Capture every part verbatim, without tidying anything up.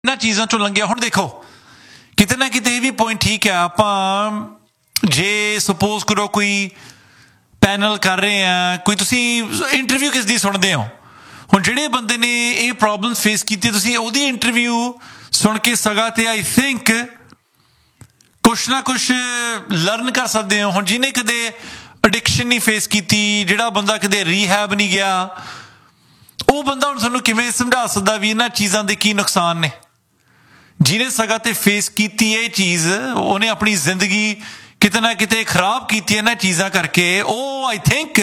ਇਹਨਾਂ ਚੀਜ਼ਾਂ ਚੋਂ ਲੰਘਿਆ। ਹੁਣ ਦੇਖੋ ਕਿਤੇ ਨਾ ਕਿਤੇ ਇਹ ਵੀ ਪੁਆਇੰਟ ਠੀਕ ਹੈ, ਆਪਾਂ ਜੇ ਸਪੋਜ਼ ਕਰੋ ਕੋਈ ਪੈਨਲ ਕਰ ਰਹੇ ਆ, ਕੋਈ ਤੁਸੀਂ ਇੰਟਰਵਿਊ ਕਿਸ ਦੀ ਸੁਣਦੇ ਹੋ, ਹੁਣ ਜਿਹੜੇ ਬੰਦੇ ਨੇ ਇਹ ਪ੍ਰੋਬਲਮ ਫੇਸ ਕੀਤੀ ਤੁਸੀਂ ਉਹਦੀ ਇੰਟਰਵਿਊ ਸੁਣ ਕੇ ਸਗਾ ਤੇ ਆਈ ਥਿੰਕ ਕੁਛ ਨਾ ਕੁਛ ਲਰਨ ਕਰ ਸਕਦੇ ਹੋ। ਹੁਣ ਜਿਹਨੇ ਕਦੇ ਅਡਿਕਸ਼ਨ ਨਹੀਂ ਫੇਸ ਕੀਤੀ, ਜਿਹੜਾ ਬੰਦਾ ਕਦੇ ਰੀਹੈਬ ਨਹੀਂ ਗਿਆ, ਉਹ ਬੰਦਾ ਹੁਣ ਤੁਹਾਨੂੰ ਕਿਵੇਂ ਸਮਝਾ ਸਕਦਾ ਵੀ ਇਹਨਾਂ ਚੀਜ਼ਾਂ ਦੇ ਕੀ ਨੁਕਸਾਨ ਨੇ। ਜਿਹਨੇ ਸਗਾ ਤੇ ਫੇਸ ਕੀਤੀ ਇਹ ਚੀਜ਼, ਉਹਨੇ ਆਪਣੀ ਜ਼ਿੰਦਗੀ ਕਿਤੇ ਨਾ ਕਿਤੇ ਖਰਾਬ ਕੀਤੀ ਇਹਨਾਂ ਚੀਜ਼ਾਂ ਕਰਕੇ, ਉਹ ਆਈ ਥਿੰਕ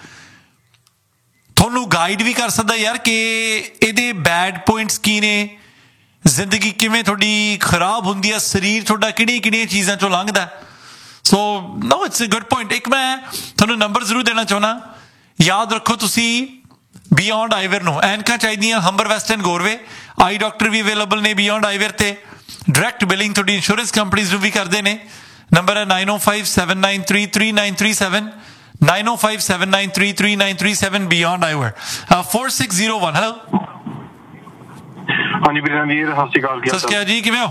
ਤੁਹਾਨੂੰ ਗਾਈਡ ਵੀ ਕਰ ਸਕਦਾ ਯਾਰ ਕਿ ਇਹਦੇ ਬੈਡ ਪੁਆਇੰਟਸ ਕੀ ਨੇ, ਜ਼ਿੰਦਗੀ ਕਿਵੇਂ ਤੁਹਾਡੀ ਖਰਾਬ ਹੁੰਦੀ ਹੈ, ਸਰੀਰ ਤੁਹਾਡਾ ਕਿਹੜੀਆਂ ਕਿਹੜੀਆਂ ਚੀਜ਼ਾਂ ਚੋਂ ਲੰਘਦਾ। ਸੋ ਨੋ ਇਟਸ ਅ ਗੁੱਡ ਪੁਆਇੰਟ। ਇੱਕ ਮੈਂ ਤੁਹਾਨੂੰ ਨੰਬਰ ਜ਼ਰੂਰ ਦੇਣਾ ਚਾਹੁੰਦਾ, ਯਾਦ ਰੱਖੋ ਤੁਸੀਂ ਬਿਯੋਂਡ ਆਈਵੇਅਰ ਨੂੰ ਐਨਕਾਂ ਚਾਹੀਦੀਆਂ, Humber West and ਗੋਰਵੇ। I doctor we available ਨੇ ਬਿਯੋਂਡ ਆਈਵੇਅਰ ਤੇ। ਡਾਇਰੈਕਟ ਬਿਲਿੰਗ ਤੁਹਾਡੀ ਇੰਸ਼ੋਰੈਂਸ ਕੰਪਨੀਜ਼ ਨੂੰ ਵੀ ਕਰਦੇ ਨੇ। ਨੰਬਰ ਹੈ ਨਾਈਨ ਓ five seven nine three three nine three seven nine ਓ five seven nine three three nine three seven beyond ਆਈਵੇਅਰ four six zero one. Hello ਹਾਂਜੀ ਵੀਰ, ਸਤਿ ਸ਼੍ਰੀ ਅਕਾਲ। ਸਤਿ ਸ਼੍ਰੀ ਅਕਾਲ ਜੀ, ਕਿਵੇਂ ਹੋ?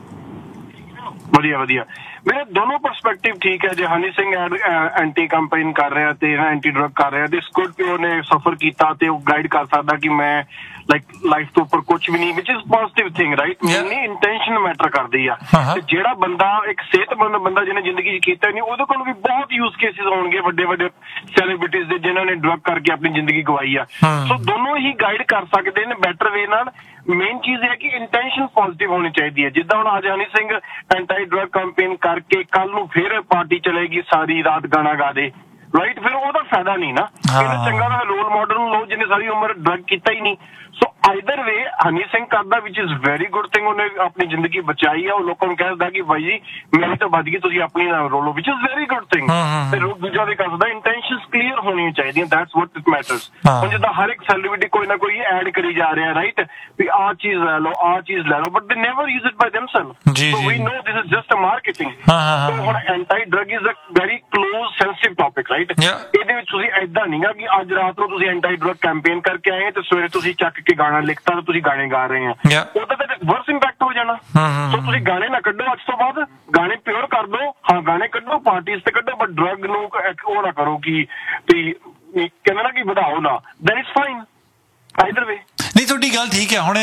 ਵਧੀਆ ਵਧੀਆ। ਮੇਰੇ ਦੋਨੋਂ ਪਰਸਪੈਕਟਿਵ ਠੀਕ ਹੈ। ਜੇ ਹਨੀ ਸਿੰਘ ਐਂਟੀ ਕੰਪੇਨ ਕਰ ਰਿਹਾ ਤੇ ਐਂਟੀ ਡਰਗ ਕਰ ਰਿਹਾ ਤੇ ਸਕੋਰਪੀਓ ਨੇ ਸਫਰ ਕੀਤਾ ਤੇ ਉਹ ਗਾਈਡ ਕਰ ਸਕਦਾ ਕਿ ਮੈਂ ਲਾਈਕ ਲਾਈਫ ਤੋਂ ਉੱਪਰ ਕੁਝ ਵੀ ਨਹੀਂ, ਵਿਚ is positive thing right. Mainly intention matter ਕਰਦੀ ਆ। ਤੇ ਜਿਹੜਾ ਬੰਦਾ ਇੱਕ ਸਿਹਤਮੰਦ ਬੰਦਾ ਜਿਹਨੇ ਜ਼ਿੰਦਗੀ 'ਚ ਕੀਤਾ ਨਹੀਂ, ਉਹਦੇ ਕੋਲ ਵੀ ਬਹੁਤ ਯੂਜ਼ ਕੇਸਿਸ ਹੋਣਗੇ ਵੱਡੇ ਵੱਡੇ ਸੈਲੀਬ੍ਰਿਟੀਜ਼ ਦੇ ਜਿਨ੍ਹਾਂ ਨੇ ਡਰਗ ਕਰਕੇ ਆਪਣੀ ਜ਼ਿੰਦਗੀ ਗਵਾਈ ਆ। ਸੋ ਦੋਨੋਂ ਹੀ ਗਾਈਡ ਕਰ ਸਕਦੇ ਨੇ ਬੈਟਰ ਵੇ ਨਾਲ। ਮੇਨ ਚੀਜ਼ ਹੈ ਕਿ ਇੰਟੈਂਸ਼ਨ ਪੋਜ਼ਿਟਿਵ ਹੋਣੀ ਚਾਹੀਦੀ ਹੈ। ਜਿੱਦਾਂ ਹੁਣ ਅੱਜ Honey Singh anti drug campaign ਕਰਕੇ ਕੱਲ ਨੂੰ ਫਿਰ ਪਾਰਟੀ ਚਲੇਗੀ, ਸਾਰੀ ਰਾਤ ਗਾਣਾ ਗਾ ਦੇ, ਰਾਈਟ, ਫਿਰ ਉਹਦਾ ਫਾਇਦਾ ਨਹੀਂ ਨਾ। ਇਹਨੂੰ ਚੰਗਾ ਤਾਂ ਰੋਲ ਮਾਡਲ ਨੂੰ ਲਓ ਜਿਹਨੇ ਸਾਰੀ ਉਮਰ ਡਰਗ ਕੀਤਾ ਹੀ ਨਹੀਂ। ਸੋ ਆਈਦਰ ਵੇ ਹਨੀ ਸਿੰਘ ਕਰਦਾ ਵਿਚ ਇਜ਼ ਵੈਰੀ ਗੁੱਡ ਥਿੰਗ, ਉਹਨੇ ਆਪਣੀ ਜ਼ਿੰਦਗੀ ਬਚਾਈ ਆ। ਉਹ ਲੋਕਾਂ ਨੂੰ ਕਹਿਦਾ ਕਿ ਬਾਈ ਜੀ ਮੇਰੀ ਤਾਂ ਵੱਜ ਗਈ, ਤੁਸੀਂ ਆਪਣੀ ਨਾ ਰੋਲੋ, ਵਿਚ ਇਜ਼ ਵੈਰੀ ਗੁੱਡ ਥਿੰਗ। ਤੇ ਦੂਜਾ ਵੀ ਕਰਦਾ ਇੰਟੈਂਸ਼ਨਸ ਕਲੀਅਰ ਹੋਣੀਆਂ ਚਾਹੀਦੀਆਂ, ਦੈਟਸ ਵਾਟ ਇਟ ਮੈਟਰਸ। ਹੁਣ ਜਿੱਦਾਂ ਹਰ ਇੱਕ ਸੈਲੀਬ੍ਰਿਟੀ ਕੋਈ ਨਾ ਕੋਈ ਐਡ ਕਰੀ ਜਾ ਰਿਹਾ, ਰਾਈਟ, ਵੀ ਆਹ ਚੀਜ਼ ਲੈ ਲਓ, ਆਹ ਚੀਜ਼ ਲੈ ਲਓ, ਬਟ ਦੇ never use it by ਦੈਮਸੈਲਫ। So we no this is just a marketing. ਹੁਣ anti drug is a very close sensitive topic, right. ਇਹਦੇ ਵਿੱਚ ਤੁਸੀਂ ਏਦਾਂ ਨਹੀਂਗਾ ਕਿ ਅੱਜ ਰਾਤ ਨੂੰ ਤੁਸੀਂ ਐਂਟੀ ਡਰਗ ਕੈਂਪੇਨ ਕਰਕੇ ਆਏ ਤੇ ਸਵੇਰੇ ਤੁਸੀਂ ਚੱਕ ਕੇ ਗਾਣਾ ਲਿਖਤਾ ਤੇ ਤੁਸੀਂ ਗਾਣੇ ਗਾ ਰਹੇ ਆ, ਉਹਦਾ ਤਾਂ ਵਰਸ ਇੰਪੈਕਟ ਹੋ ਜਾਣਾ। ਸੋ ਤੁਸੀਂ ਗਾਣੇ ਨਾ ਕੱਢੋ ਅੱਜ ਤੋਂ ਬਾਅਦ, ਗਾਣੇ ਪਿਓਰ ਕਰ ਦੋ। ਹਾਂ ਗਾਣੇ ਕੱਢੋ, ਪਾਰਟੀਜ਼ ਤੇ ਕੱਢੋ, ਬਟ ਡਰਗ ਨੂੰ ਉਹ ਨਾ ਕਰੋ ਕਿ ਕਹਿੰਦੇ ਨਾ ਕਿ ਵਧਾਓ ਨਾ। ਦੈਟ ਇਜ਼ ਫਾਈਨ ਆਈਦਰ ਵੇ। ਨਹੀਂ ਤੁਹਾਡੀ ਗੱਲ ਠੀਕ ਹੈ। ਹੁਣ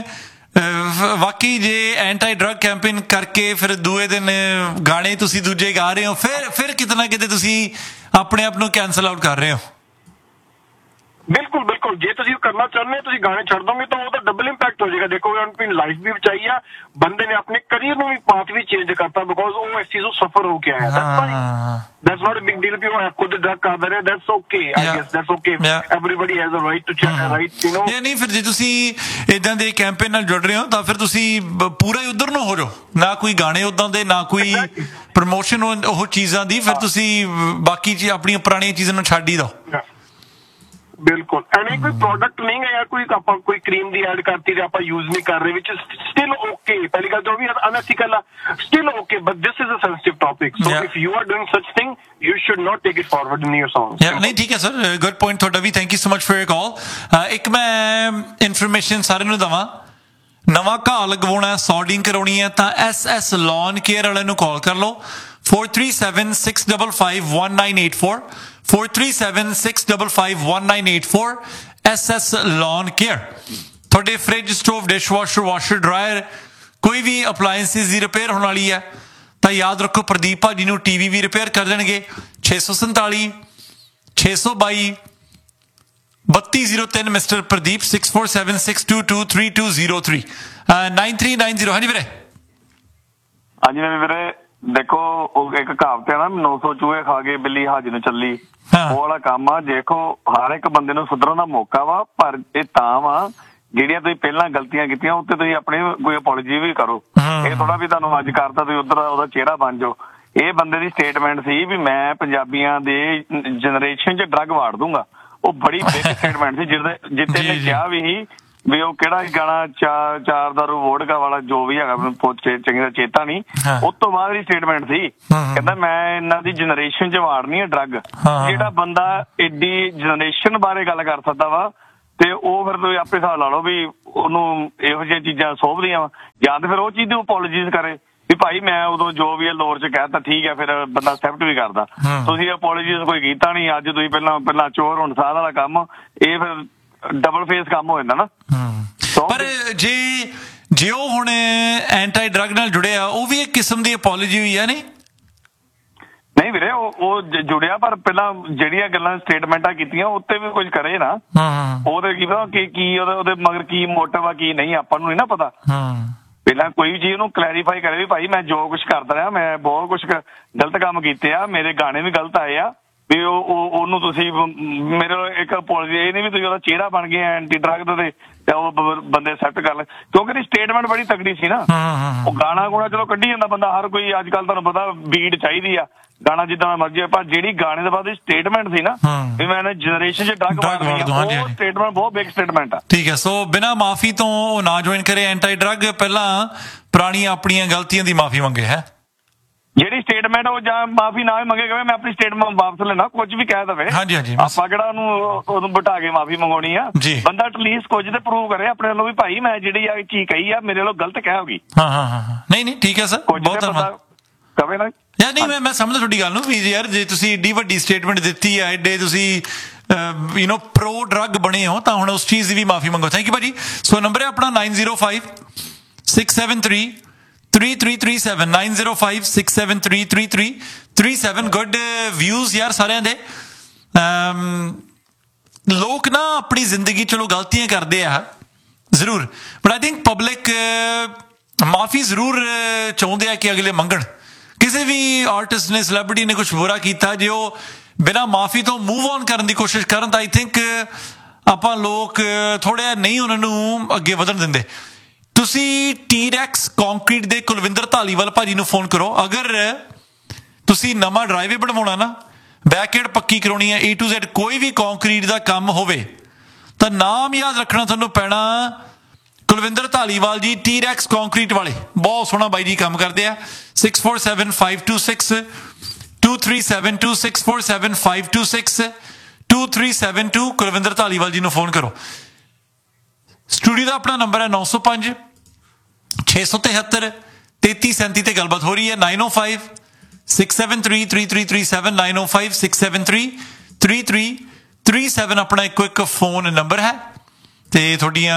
ਵਾਕਈ ਜੇ ਐਂਟੀ ਡਰਗ ਕੈਂਪੇਨ ਕਰਕੇ ਫਿਰ ਦੂਏ ਦਿਨ ਗਾਣੇ ਤੁਸੀਂ ਦੂਜੇ ਗਾ ਰਹੇ ਹੋ, ਫਿਰ ਫਿਰ ਕਿਤੇ ਨਾ ਕਿਤੇ ਤੁਸੀਂ ਆਪਣੇ ਆਪ ਨੂੰ ਕੈਂਸਲ ਆਊਟ ਕਰ ਰਹੇ ਹੋ। ਬਿਲਕੁਲ ਬਿਲਕੁਲ। ਜੇ ਤੁਸੀਂ ਕਰਨਾ ਚਾਹੁੰਦੇ ਹੋ, ਤੁਸੀਂ ਗਾਣੇ ਛੱਡ ਦੋਗੇ ਤਾਂ ਉਹਦਾ ਡਬਲ ਇੰਪੈਕਟ ਹੋ ਜਾਏਗਾ। ਦੇਖੋ ਆਪਣੀ ਲਾਈਫ ਵੀ ਬਚਾਈ ਆ, ਬੰਦੇ ਨੇ ਆਪਣੇ ਕਰੀਅਰ ਨੂੰ ਵੀ ਪਾਥ ਵੀ ਚੇਂਜ ਕਰਤਾ, ਬਿਕੋਜ਼ ਉਹ ਇਸ ਚੀਜ਼ ਨੂੰ ਸਫਰ ਹੋ ਕੇ ਆਇਆ। That's not a big deal. ਵੀ ਉਹ ਖੁਦ ਡਰਗ ਕਰਦਾ ਰਿਹਾ, that's okay, I guess that's okay. Everybody has a right to check, right, you know. ਨਹੀਂ ਫਿਰ ਜੇ ਤੁਸੀਂ ਇਦਾਂ ਦੇ ਕੈਂਪੇਨ ਨਾਲ ਜੁੜ ਰਹੇ ਹੋ ਤਾਂ ਫਿਰ ਤੁਸੀਂ ਪੂਰਾ ਹੀ ਉਧਰ ਨੂੰ ਹੋ ਜਾਓ, ਨਾ ਕੋਈ ਗਾਣੇ ਉਦਾਂ ਦੇ, ਨਾ ਕੋਈ ਪ੍ਰਮੋਸ਼ਨ ਉਹ ਚੀਜ਼ਾਂ ਦੀ। ਫਿਰ ਤੁਸੀਂ ਬਾਕੀ ਚੀਜ਼ ਆਪਣੀਆਂ ਪੁਰਾਣੀਆਂ ਚੀਜ਼ਾਂ ਨੂੰ ਛੱਡ ਹੀ ਦਿਓ। ਬਿਲਕੁਲ। ਐਂਡ ਇਹ ਕੋਈ ਪ੍ਰੋਡਕਟ ਨਹੀਂ ਹੈ ਯਾਰ, ਕੋਈ ਆਪਾਂ ਕੋਈ ਕਰੀਮ ਦੀ ਐਡ ਕਰਤੀ ਤੇ ਆਪਾਂ ਯੂਜ਼ ਨਹੀਂ ਕਰ ਰਹੇ, ਵਿਚ ਸਟਿਲ ਓਕੇ। ਪਹਿਲੀ ਗੱਲ ਜੋ ਵੀ ਅਨਐਥੀਕਲ ਆ, still okay, but this is a sensitive topic. So if you are doing such thing you should not take it forward in your songs. ਨਹੀਂ ਠੀਕ ਹੈ ਸਰ, ਗੁੱਡ ਪੁਆਇੰਟ ਤੁਹਾਡਾ ਵੀ। Thank you so much for your ਕਾਲ। ਇੱਕ ਮੈਂ information ਸਾਰਿਆਂ ਨੂੰ ਦੇਵਾਂ, ਨਵਾਂ ਘਾਹ ਲਗਵਾਉਣਾ, ਸੌਡਿੰਗ ਕਰਾਉਣੀ ਹੈ ਤਾਂ ਐਸ ਐਸ ਲੌਨ ਕੇਅਰ ਵਾਲਿਆਂ ਨੂੰ ਕਾਲ ਕਰ ਲਓ। four three seven six five five one nine eight four four three seven six five five one nine eight four S S Lawn Care। ਤੁਹਾਡੇ fridge, stove, dishwasher, washer, dryer, ਕੋਈ ਵੀ appliances ਦੀ repair ਹੋਣ ਵਾਲੀ ਹੈ ਤਾਂ ਯਾਦ ਰੱਖੋ ਪ੍ਰਦੀਪ ਭਾਜੀ ਨੂੰ ਟੀਵੀ ਵੀ ਰਿਪੇਅਰ ਕਰ ਦੇਣਗੇ। ਛੇ ਸੌ ਸੰਤਾਲੀ ਛੇ ਸੌ ਬਾਈ ਬੱਤੀ ਜ਼ੀਰੋ ਤਿੰਨ mister Pradeep six four seven six to two three two zero three nine three nine zero. ਹਾਂਜੀ ਵੀਰੇ। ਹਾਂਜੀ ਵੀਰੇ, ਦੇਖੋ ਉਹ ਇੱਕ ਕਹਾਵਤ ਹੈ ਨਾ, ਨੌ ਸੌ ਚੂਹੇ ਖਾ ਕੇ ਬਿੱਲੀ ਹਾਜੀ ਨੂੰ ਚੱਲੀ, ਉਹ ਵਾਲਾ ਕੰਮ ਆ। ਦੇਖੋ ਹਰ ਇੱਕ ਬੰਦੇ ਨੂੰ ਸੁਧਰਨ ਦਾ ਮੌਕਾ ਵਾ, ਪਰ ਇਹ ਤਾਂ ਵਾ ਜਿਹੜੀਆਂ ਤੁਸੀਂ ਪਹਿਲਾਂ ਗਲਤੀਆਂ ਕੀਤੀਆਂ ਉੱਤੇ ਤੁਸੀਂ ਆਪਣੀ ਕੋਈ ਅਪੋਲੋਜੀ ਵੀ ਕਰੋ। ਇਹ ਥੋੜਾ ਵੀ ਤੁਹਾਨੂੰ ਅੱਜ ਕਰਤਾ ਤੁਸੀਂ ਉੱਧਰ ਉਹਦਾ ਚਿਹਰਾ ਬਣ ਜਾਓ। ਇਹ ਬੰਦੇ ਦੀ ਸਟੇਟਮੈਂਟ ਸੀ ਵੀ ਮੈਂ ਪੰਜਾਬੀਆਂ ਦੇ ਜਨਰੇਸ਼ਨ 'ਚ ਡਰੱਗ ਵਾੜ ਦੂੰਗਾ। ਉਹ ਬੜੀ ਬਿਗ ਸਟੇਟਮੈਂਟ ਸੀ, ਜਿਹਦੇ ਜਿੱਤੇ ਨੇ ਕਿਹਾ ਵੀ ਸੀ ਵੀ ਉਹ ਕਿਹੜਾ ਗਾਣਾ ਚਾਰ ਚਾਰ ਦਾਰੂ ਵੋਡਕਾ ਵਾਲਾ ਜੋ ਵੀ ਹੈਗਾ, ਮੈਨੂੰ ਚੰਗੀ ਦਾ ਚੇਤਾ ਨਹੀਂ। ਉਸ ਤੋਂ ਬਾਅਦ ਦੀ ਸਟੇਟਮੈਂਟ ਸੀ, ਕਹਿੰਦਾ ਮੈਂ ਇਹਨਾਂ ਦੀ ਜਨਰੇਸ਼ਨ 'ਚ ਵਾੜਨੀ ਹੈ ਡਰੱਗ। ਜਿਹੜਾ ਬੰਦਾ ਏਡੀ ਜਨਰੇਸ਼ਨ ਬਾਰੇ ਗੱਲ ਕਰ ਸਕਦਾ ਵਾ, ਤੇ ਉਹ ਫਿਰ ਤੁਸੀਂ ਆਪੇ ਹਿਸਾਬ ਲਾ ਲਓ ਵੀ ਉਹਨੂੰ ਇਹੋ ਜਿਹੀਆਂ ਚੀਜ਼ਾਂ ਸੋਭਦੀਆਂ ਵਾ, ਜਾਂ ਤੇ ਫਿਰ ਉਹ ਚੀਜ਼ ਦੀ ਅਪੋਲੋਜੀਜ਼ ਕਰੇ ਵੀ ਭਾਈ ਮੈਂ ਉਦੋਂ ਜੋ ਵੀ ਲੋਰ ਚ ਕਹਿਤਾ ਠੀਕ ਹੈ, ਫਿਰ ਬੰਦਾ ਐਕਸੈਪਟ ਵੀ ਕਰਦਾ। ਤੁਸੀਂ ਅਪੋਲੋਜੀਜ਼ ਕੋਈ ਕੀਤਾ ਨਹੀਂ, ਅੱਜ ਤੁਸੀਂ ਪਹਿਲਾਂ ਪਹਿਲਾਂ ਚੋਰ ਹੁਣ ਸਾਧ ਵਾਲਾ ਕੰਮ, ਇਹ ਫਿਰ ਡਬਲ ਫੇਸ ਕੰਮ ਹੋ ਜਾਂਦਾ ਨਾ। ਪਰ ਜੇ ਜੇ ਉਹ ਹੁਣ ਐਂਟੀ ਡਰੱਗ ਨਾਲ ਜੁੜਿਆ, ਉਹ ਵੀ ਇੱਕ ਕਿਸਮ ਦੀ ਅਪੋਲੋਜੀ ਹੋਈ ਆ। ਨਹੀਂ ਨਹੀਂ ਵੀਰੇ, ਉਹ ਉਹ ਜੁੜਿਆ, ਪਰ ਪਹਿਲਾਂ ਜਿਹੜੀਆਂ ਗੱਲਾਂ ਸਟੇਟਮੈਂਟਾਂ ਕੀਤੀਆਂ ਉੱਤੇ ਵੀ ਕੁਝ ਕਰੇ ਨਾ। ਉਹਦੇ ਕੀ ਪਤਾ ਕੀ ਕੀ ਉਹਦੇ ਉਹਦੇ ਮਗਰ ਕੀ ਮੋਟਿਵ ਆ ਕੀ ਨਹੀਂ, ਆਪਾਂ ਨੂੰ ਨਹੀਂ ਨਾ ਪਤਾ। ਪਹਿਲਾਂ ਕੋਈ ਵੀ ਚੀਜ਼ ਨੂੰ ਕਲੈਰੀਫਾਈ ਕਰੇ ਵੀ ਭਾਈ ਮੈਂ ਜੋ ਕੁਛ ਕਰਦਾ ਰਿਹਾ, ਮੈਂ ਬਹੁਤ ਕੁਛ ਗਲਤ ਕੰਮ ਕੀਤੇ ਆ, ਮੇਰੇ ਗਾਣੇ ਵੀ ਗਲਤ ਆਏ ਆ, ਵੀ ਉਹ ਉਹਨੂੰ ਤੁਸੀਂ ਮੇਰੇ ਇੱਕ ਅਪੋਲੋਜੀ, ਇਹ ਨਹੀਂ ਵੀ ਤੁਸੀਂ ਉਹਦਾ ਚਿਹਰਾ ਬਣ ਗਏ ਐਂਟੀ ਡਰੱਗ ਦੇ ਤੇ ਉਹ ਬੰਦੇ ਐਕਸੈਪਟ ਕਰ ਲੈ, ਕਿਉਂਕਿ ਇਹਦੀ ਸਟੇਟਮੈਂਟ ਬੜੀ ਤਕੜੀ ਸੀ ਨਾ। ਉਹ ਗਾਣਾ ਗੁਣਾ ਚਲੋ ਕੱਢੀ ਜਾਂਦਾ ਬੰਦਾ, ਹਰ ਕੋਈ ਅੱਜ ਕੱਲ ਤੁਹਾਨੂੰ ਪਤਾ ਬੀਟ ਚਾਹੀਦੀ ਆ, ਗਾਣਾ ਜਿੱਦਾਂ ਮਰਜ਼ੀ, ਪਰ ਜਿਹੜੀ ਗਾਣੇ ਦੇ ਬਾਅਦ ਸਟੇਟਮੈਂਟ ਸੀ ਨਾ ਵੀ ਮੈਂ ਜਨਰੇਸ਼ਨ ਚ ਡਰੱਗ ਮਾਰ ਰਹੀ ਆ, ਉਹ ਸਟੇਟਮੈਂਟ ਬਹੁਤ ਬਿਗ ਸਟੇਟਮੈਂਟ ਆ। ਠੀਕ ਹੈ, ਸੋ ਬਿਨਾਂ ਮਾਫੀ ਤੋਂ ਨਾ ਜੁਆਇਨ ਕਰੇ ਐਂਟੀ ਡਰੱਗ, ਪਹਿਲਾਂ ਪੁਰਾਣੀਆਂ ਆਪਣੀਆਂ ਗਲਤੀਆਂ ਦੀ ਮਾਫੀ ਮੰਗੇ। ਹੈ ਜਿਹੜੀ ਸਟੇਟਮੈਂਟ ਉਹ ਜਾਂ ਮਾਫੀ ਨਾ ਵੀ ਮੰਗੇ, ਕਹੇ ਮੈਂ ਆਪਣੀ ਸਟੇਟਮੈਂਟ ਵਾਪਸ ਲੈਣਾ, ਕੁਝ ਵੀ ਕਹਿ ਦਵੇ, ਹਾਂਜੀ ਹਾਂਜੀ, ਆਪਾਂ ਕਿਹੜਾ ਉਹਨੂੰ ਉਹਨੂੰ ਬਿਠਾ ਕੇ ਮਾਫੀ ਮੰਗਾਉਣੀ ਆ। ਬੰਦਾ ਐਟਲੀਸਟ ਕੁਝ ਤੇ ਪ੍ਰੂਵ ਕਰੇ ਆਪਣੇ ਵੱਲੋਂ ਵੀ ਭਾਈ ਮੈਂ ਜਿਹੜੀ ਆ ਚੀਜ਼ ਕਹੀ ਆ ਮੇਰੇ ਵੱਲੋਂ ਗਲਤ ਕਹਿ ਹੋਗੀ। ਹਾਂ ਹਾਂ ਹਾਂ, ਨਹੀਂ ਨਹੀਂ ਠੀਕ ਹੈ ਸਰ, ਬਹੁਤ ਧੰਨਵਾਦ। ਕਵੇ ਨਾ ਯਾਰ ਨਹੀਂ, ਮੈਂ ਮੈਂ ਸਮਝਦਾ ਤੁਹਾਡੀ ਗੱਲ ਨੂੰ ਵੀ ਯਾਰ ਜੇ ਤੁਸੀਂ ਏਡੀ ਵੱਡੀ ਸਟੇਟਮੈਂਟ ਦਿੱਤੀ ਆ, ਏਡੇ ਤੁਸੀਂ ਯੂ ਨੋ ਪ੍ਰੋ ਡਰੱਗ ਬਣੇ ਹੋ, ਤਾਂ ਹੁਣ ਉਸ ਚੀਜ਼ ਦੀ ਵੀ ਮਾਫੀ ਮੰਗੋ। ਥੈਂਕ ਯੂ ਭਾਜੀ। ਸੋ ਨੰਬਰ ਹੈ ਆਪਣਾ nine zero five six seven three three three three seven nine zero five six seven three three three three seven. Good views ਯਾਰ ਸਾਰਿਆਂ ਦੇ। ਲੋਕ ਨਾ ਆਪਣੀ ਜ਼ਿੰਦਗੀ ਚਲੋ ਗਲਤੀਆਂ ਕਰਦੇ ਆ ਜ਼ਰੂਰ, ਬਟ ਆਈ ਥਿੰਕ ਪਬਲਿਕ ਮਾਫੀ ਜ਼ਰੂਰ ਚਾਹੁੰਦੇ ਆ ਕਿ ਅਗਲੇ ਮੰਗਣ। ਕਿਸੇ ਵੀ ਆਰਟਿਸਟ ਨੇ, ਸੈਲੈਬ੍ਰਿਟੀ ਨੇ ਕੁਛ ਬੁਰਾ ਕੀਤਾ, ਜੇ ਉਹ ਬਿਨਾਂ ਮਾਫੀ ਤੋਂ ਮੂਵ ਔਨ ਕਰਨ ਦੀ ਕੋਸ਼ਿਸ਼ ਕਰਨ ਤਾਂ ਆਈ ਥਿੰਕ ਆਪਾਂ ਲੋਕ ਥੋੜ੍ਹਾ ਨਹੀਂ ਉਹਨਾਂ ਨੂੰ ਅੱਗੇ ਵਧਣ ਦਿੰਦੇ। ਤੁਸੀਂ ਟੀ-ਰੈਕਸ ਕੰਕਰੀਟ ਦੇ ਕੁਲਵਿੰਦਰ ਧਾਲੀਵਾਲ ਭਾਜੀ ਨੂੰ ਫੋਨ ਕਰੋ। ਅਗਰ ਤੁਸੀਂ ਨਵਾਂ ਡਰਾਈਵੇ ਬਣਵਾਉਣਾ ਨਾ, ਬੈਕਐਂਡ ਪੱਕੀ ਕਰਾਉਣੀ ਹੈ, ਏ ਟੂ ਜ਼ੈਡ ਕੋਈ ਵੀ ਕੰਕਰੀਟ ਦਾ ਕੰਮ ਹੋਵੇ, ਤਾਂ ਨਾਮ ਯਾਦ ਰੱਖਣਾ ਤੁਹਾਨੂੰ ਪੈਣਾ ਕੁਲਵਿੰਦਰ ਧਾਲੀਵਾਲ ਜੀ, ਟੀ-ਰੈਕਸ ਕੰਕਰੀਟ ਵਾਲੇ। ਬਹੁਤ ਸੋਹਣਾ ਬਾਈ ਜੀ ਕੰਮ ਕਰਦੇ ਆ। Six four seven five two six two three seven two six four seven five two six two three seven to Kulwinder Dhaliwal ਜੀ ਨੂੰ ਫੋਨ ਕਰੋ। ਸਟੂਡੀਓ ਦਾ ਆਪਣਾ ਨੰਬਰ ਹੈ ਨੌ ਸੌ ਪੰਜ ਛੇ ਸੌ ਤਿਹੱਤਰ ਤੇਤੀ ਸੈਂਤੀ ਤੇ ਗੱਲਬਾਤ ਹੋ ਰਹੀ ਹੈ। ਨਾਈਨ ਓ five six seven three three three three seven nine ਓ five six seven three three three three seven ਆਪਣਾ ਇੱਕੋ ਇੱਕ ਫੋਨ ਨੰਬਰ ਹੈ। ਤੇ ਤੁਹਾਡੀਆਂ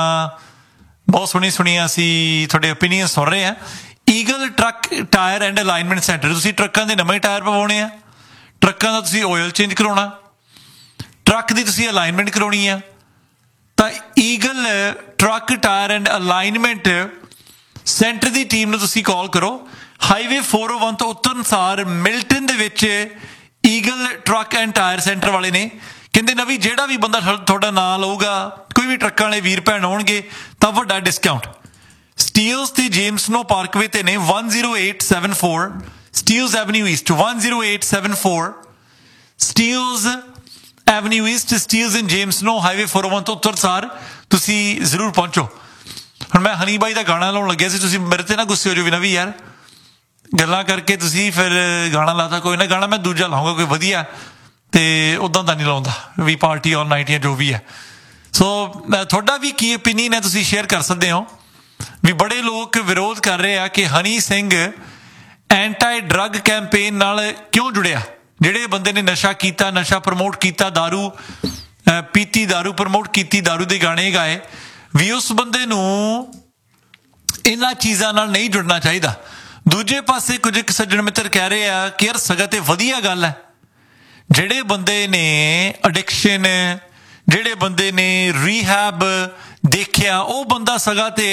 ਬਹੁਤ ਸੋਹਣੀ ਸੁਣੀਆਂ ਅਸੀਂ ਤੁਹਾਡੇ ਓਪੀਨੀਅਨ ਸੁਣ ਰਹੇ ਹਾਂ। Eagle truck tyre and alignment centre, ਤੁਸੀਂ ਟਰੱਕਾਂ ਦੇ ਨਵੇਂ ਟਾਇਰ ਪਵਾਉਣੇ ਆ, ਟਰੱਕਾਂ ਦਾ ਤੁਸੀਂ ਆਇਲ ਚੇਂਜ ਕਰਾਉਣਾ, ਟਰੱਕ ਦੀ ਤੁਸੀਂ ਅਲਾਈਨਮੈਂਟ ਕਰਾਉਣੀ ਆ, ਤਾਂ eagle truck tyre and alignment centre the team ਨੂੰ ਤੁਸੀਂ ਕਾਲ ਕਰੋ। ਹਾਈਵੇ ਫੋਰ ਓ ਵਨ ਤੋਂ ਉਤਰਨ ਸਾਰ ਮਿਲਟਨ ਦੇ ਵਿੱਚ eagle truck and tyre centre ਵਾਲੇ ਨੇ। ਕਹਿੰਦੇ ਨਾ ਵੀ ਜਿਹੜਾ ਵੀ ਬੰਦਾ ਤੁਹਾਡਾ ਨਾਂ ਲਊਗਾ, ਕੋਈ ਵੀ ਟਰੱਕਾਂ ਵਾਲੇ ਵੀਰ ਭੈਣ ਹੋਣਗੇ, ਤਾਂ ਵੱਡਾ ਡਿਸਕਾਊਂਟ। ਸਟੀਲਸ ਤੇ ਜੇਮਸਨੋ ਪਾਰਕਵੇ ਤੇ ਨੇ one zero eight seven four Steeles avenue East, one zero eight seven four Steeles avenue East, Steeles ਇਨ ਜੇਮਸਨੋ, ਹਾਈਵੇ ਫੋਰ ਓ ਵਨ ਤੋਂ ਉੱਤਰ ਸਾਰ ਤੁਸੀਂ ਜ਼ਰੂਰ ਪਹੁੰਚੋ। ਹੁਣ ਮੈਂ ਹਨੀ ਬਾਈ ਦਾ ਗਾਣਾ ਲਾਉਣ ਲੱਗਿਆ ਸੀ, ਤੁਸੀਂ ਮੇਰੇ ਤੇ ਨਾ ਗੁੱਸੇ ਹੋ ਜਾਓ ਵੀ ਨਾ ਵੀ ਯਾਰ ਗੱਲਾਂ ਕਰਕੇ ਤੁਸੀਂ ਫਿਰ ਗਾਣਾ ਲਾਤਾ। ਕੋਈ ਨਾ, ਗਾਣਾ ਮੈਂ ਦੂਜਾ ਲਾਊਂਗਾ ਕੋਈ ਵਧੀਆ, ਤੇ ਉੱਦਾਂ ਦਾ ਨਹੀਂ ਲਾਉਂਦਾ ਵੀ ਪਾਰਟੀ ਆਲ ਨਾਈਟ ਜਾਂ ਜੋ ਵੀ ਹੈ। ਸੋ ਤੁਹਾਡਾ ਵੀ ਕੀ ਓਪੀਨੀਅਨ ਹੈ ਤੁਸੀਂ ਸ਼ੇਅਰ ਕਰ ਸਕਦੇ ਹੋ। ਵੀ ਬੜੇ ਲੋਕ ਵਿਰੋਧ ਕਰ ਰਹੇ ਆ ਕਿ Honey Singh anti drug campaign ਨਾਲ ਕਿਉਂ ਜੁੜਿਆ। ਜਿਹੜੇ ਬੰਦੇ ਨੇ ਨਸ਼ਾ ਕੀਤਾ, ਨਸ਼ਾ ਪ੍ਰਮੋਟ ਕੀਤਾ, ਦਾਰੂ ਪੀਤੀ, ਦਾਰੂ ਪ੍ਰਮੋਟ ਕੀਤੀ, ਦਾਰੂ ਦੇ ਗਾਣੇ ਗਾਏ, ਵੀ ਉਸ ਬੰਦੇ ਨੂੰ ਇਹਨਾਂ ਚੀਜ਼ਾਂ ਨਾਲ ਨਹੀਂ ਜੁੜਨਾ ਚਾਹੀਦਾ। ਦੂਜੇ ਪਾਸੇ ਕੁਝ ਇੱਕ ਸੱਜਣ ਮਿੱਤਰ ਕਹਿ ਰਹੇ ਆ ਕਿ ਯਾਰ ਸਗਾ ਤੇ ਵਧੀਆ ਗੱਲ ਹੈ, ਜਿਹੜੇ ਬੰਦੇ ਨੇ ਅਡਿਕਸ਼ਨ, ਜਿਹੜੇ ਬੰਦੇ ਨੇ ਰੀਹੈਬ ਦੇਖਿਆ, ਉਹ ਬੰਦਾ ਸਗਾ ਤੇ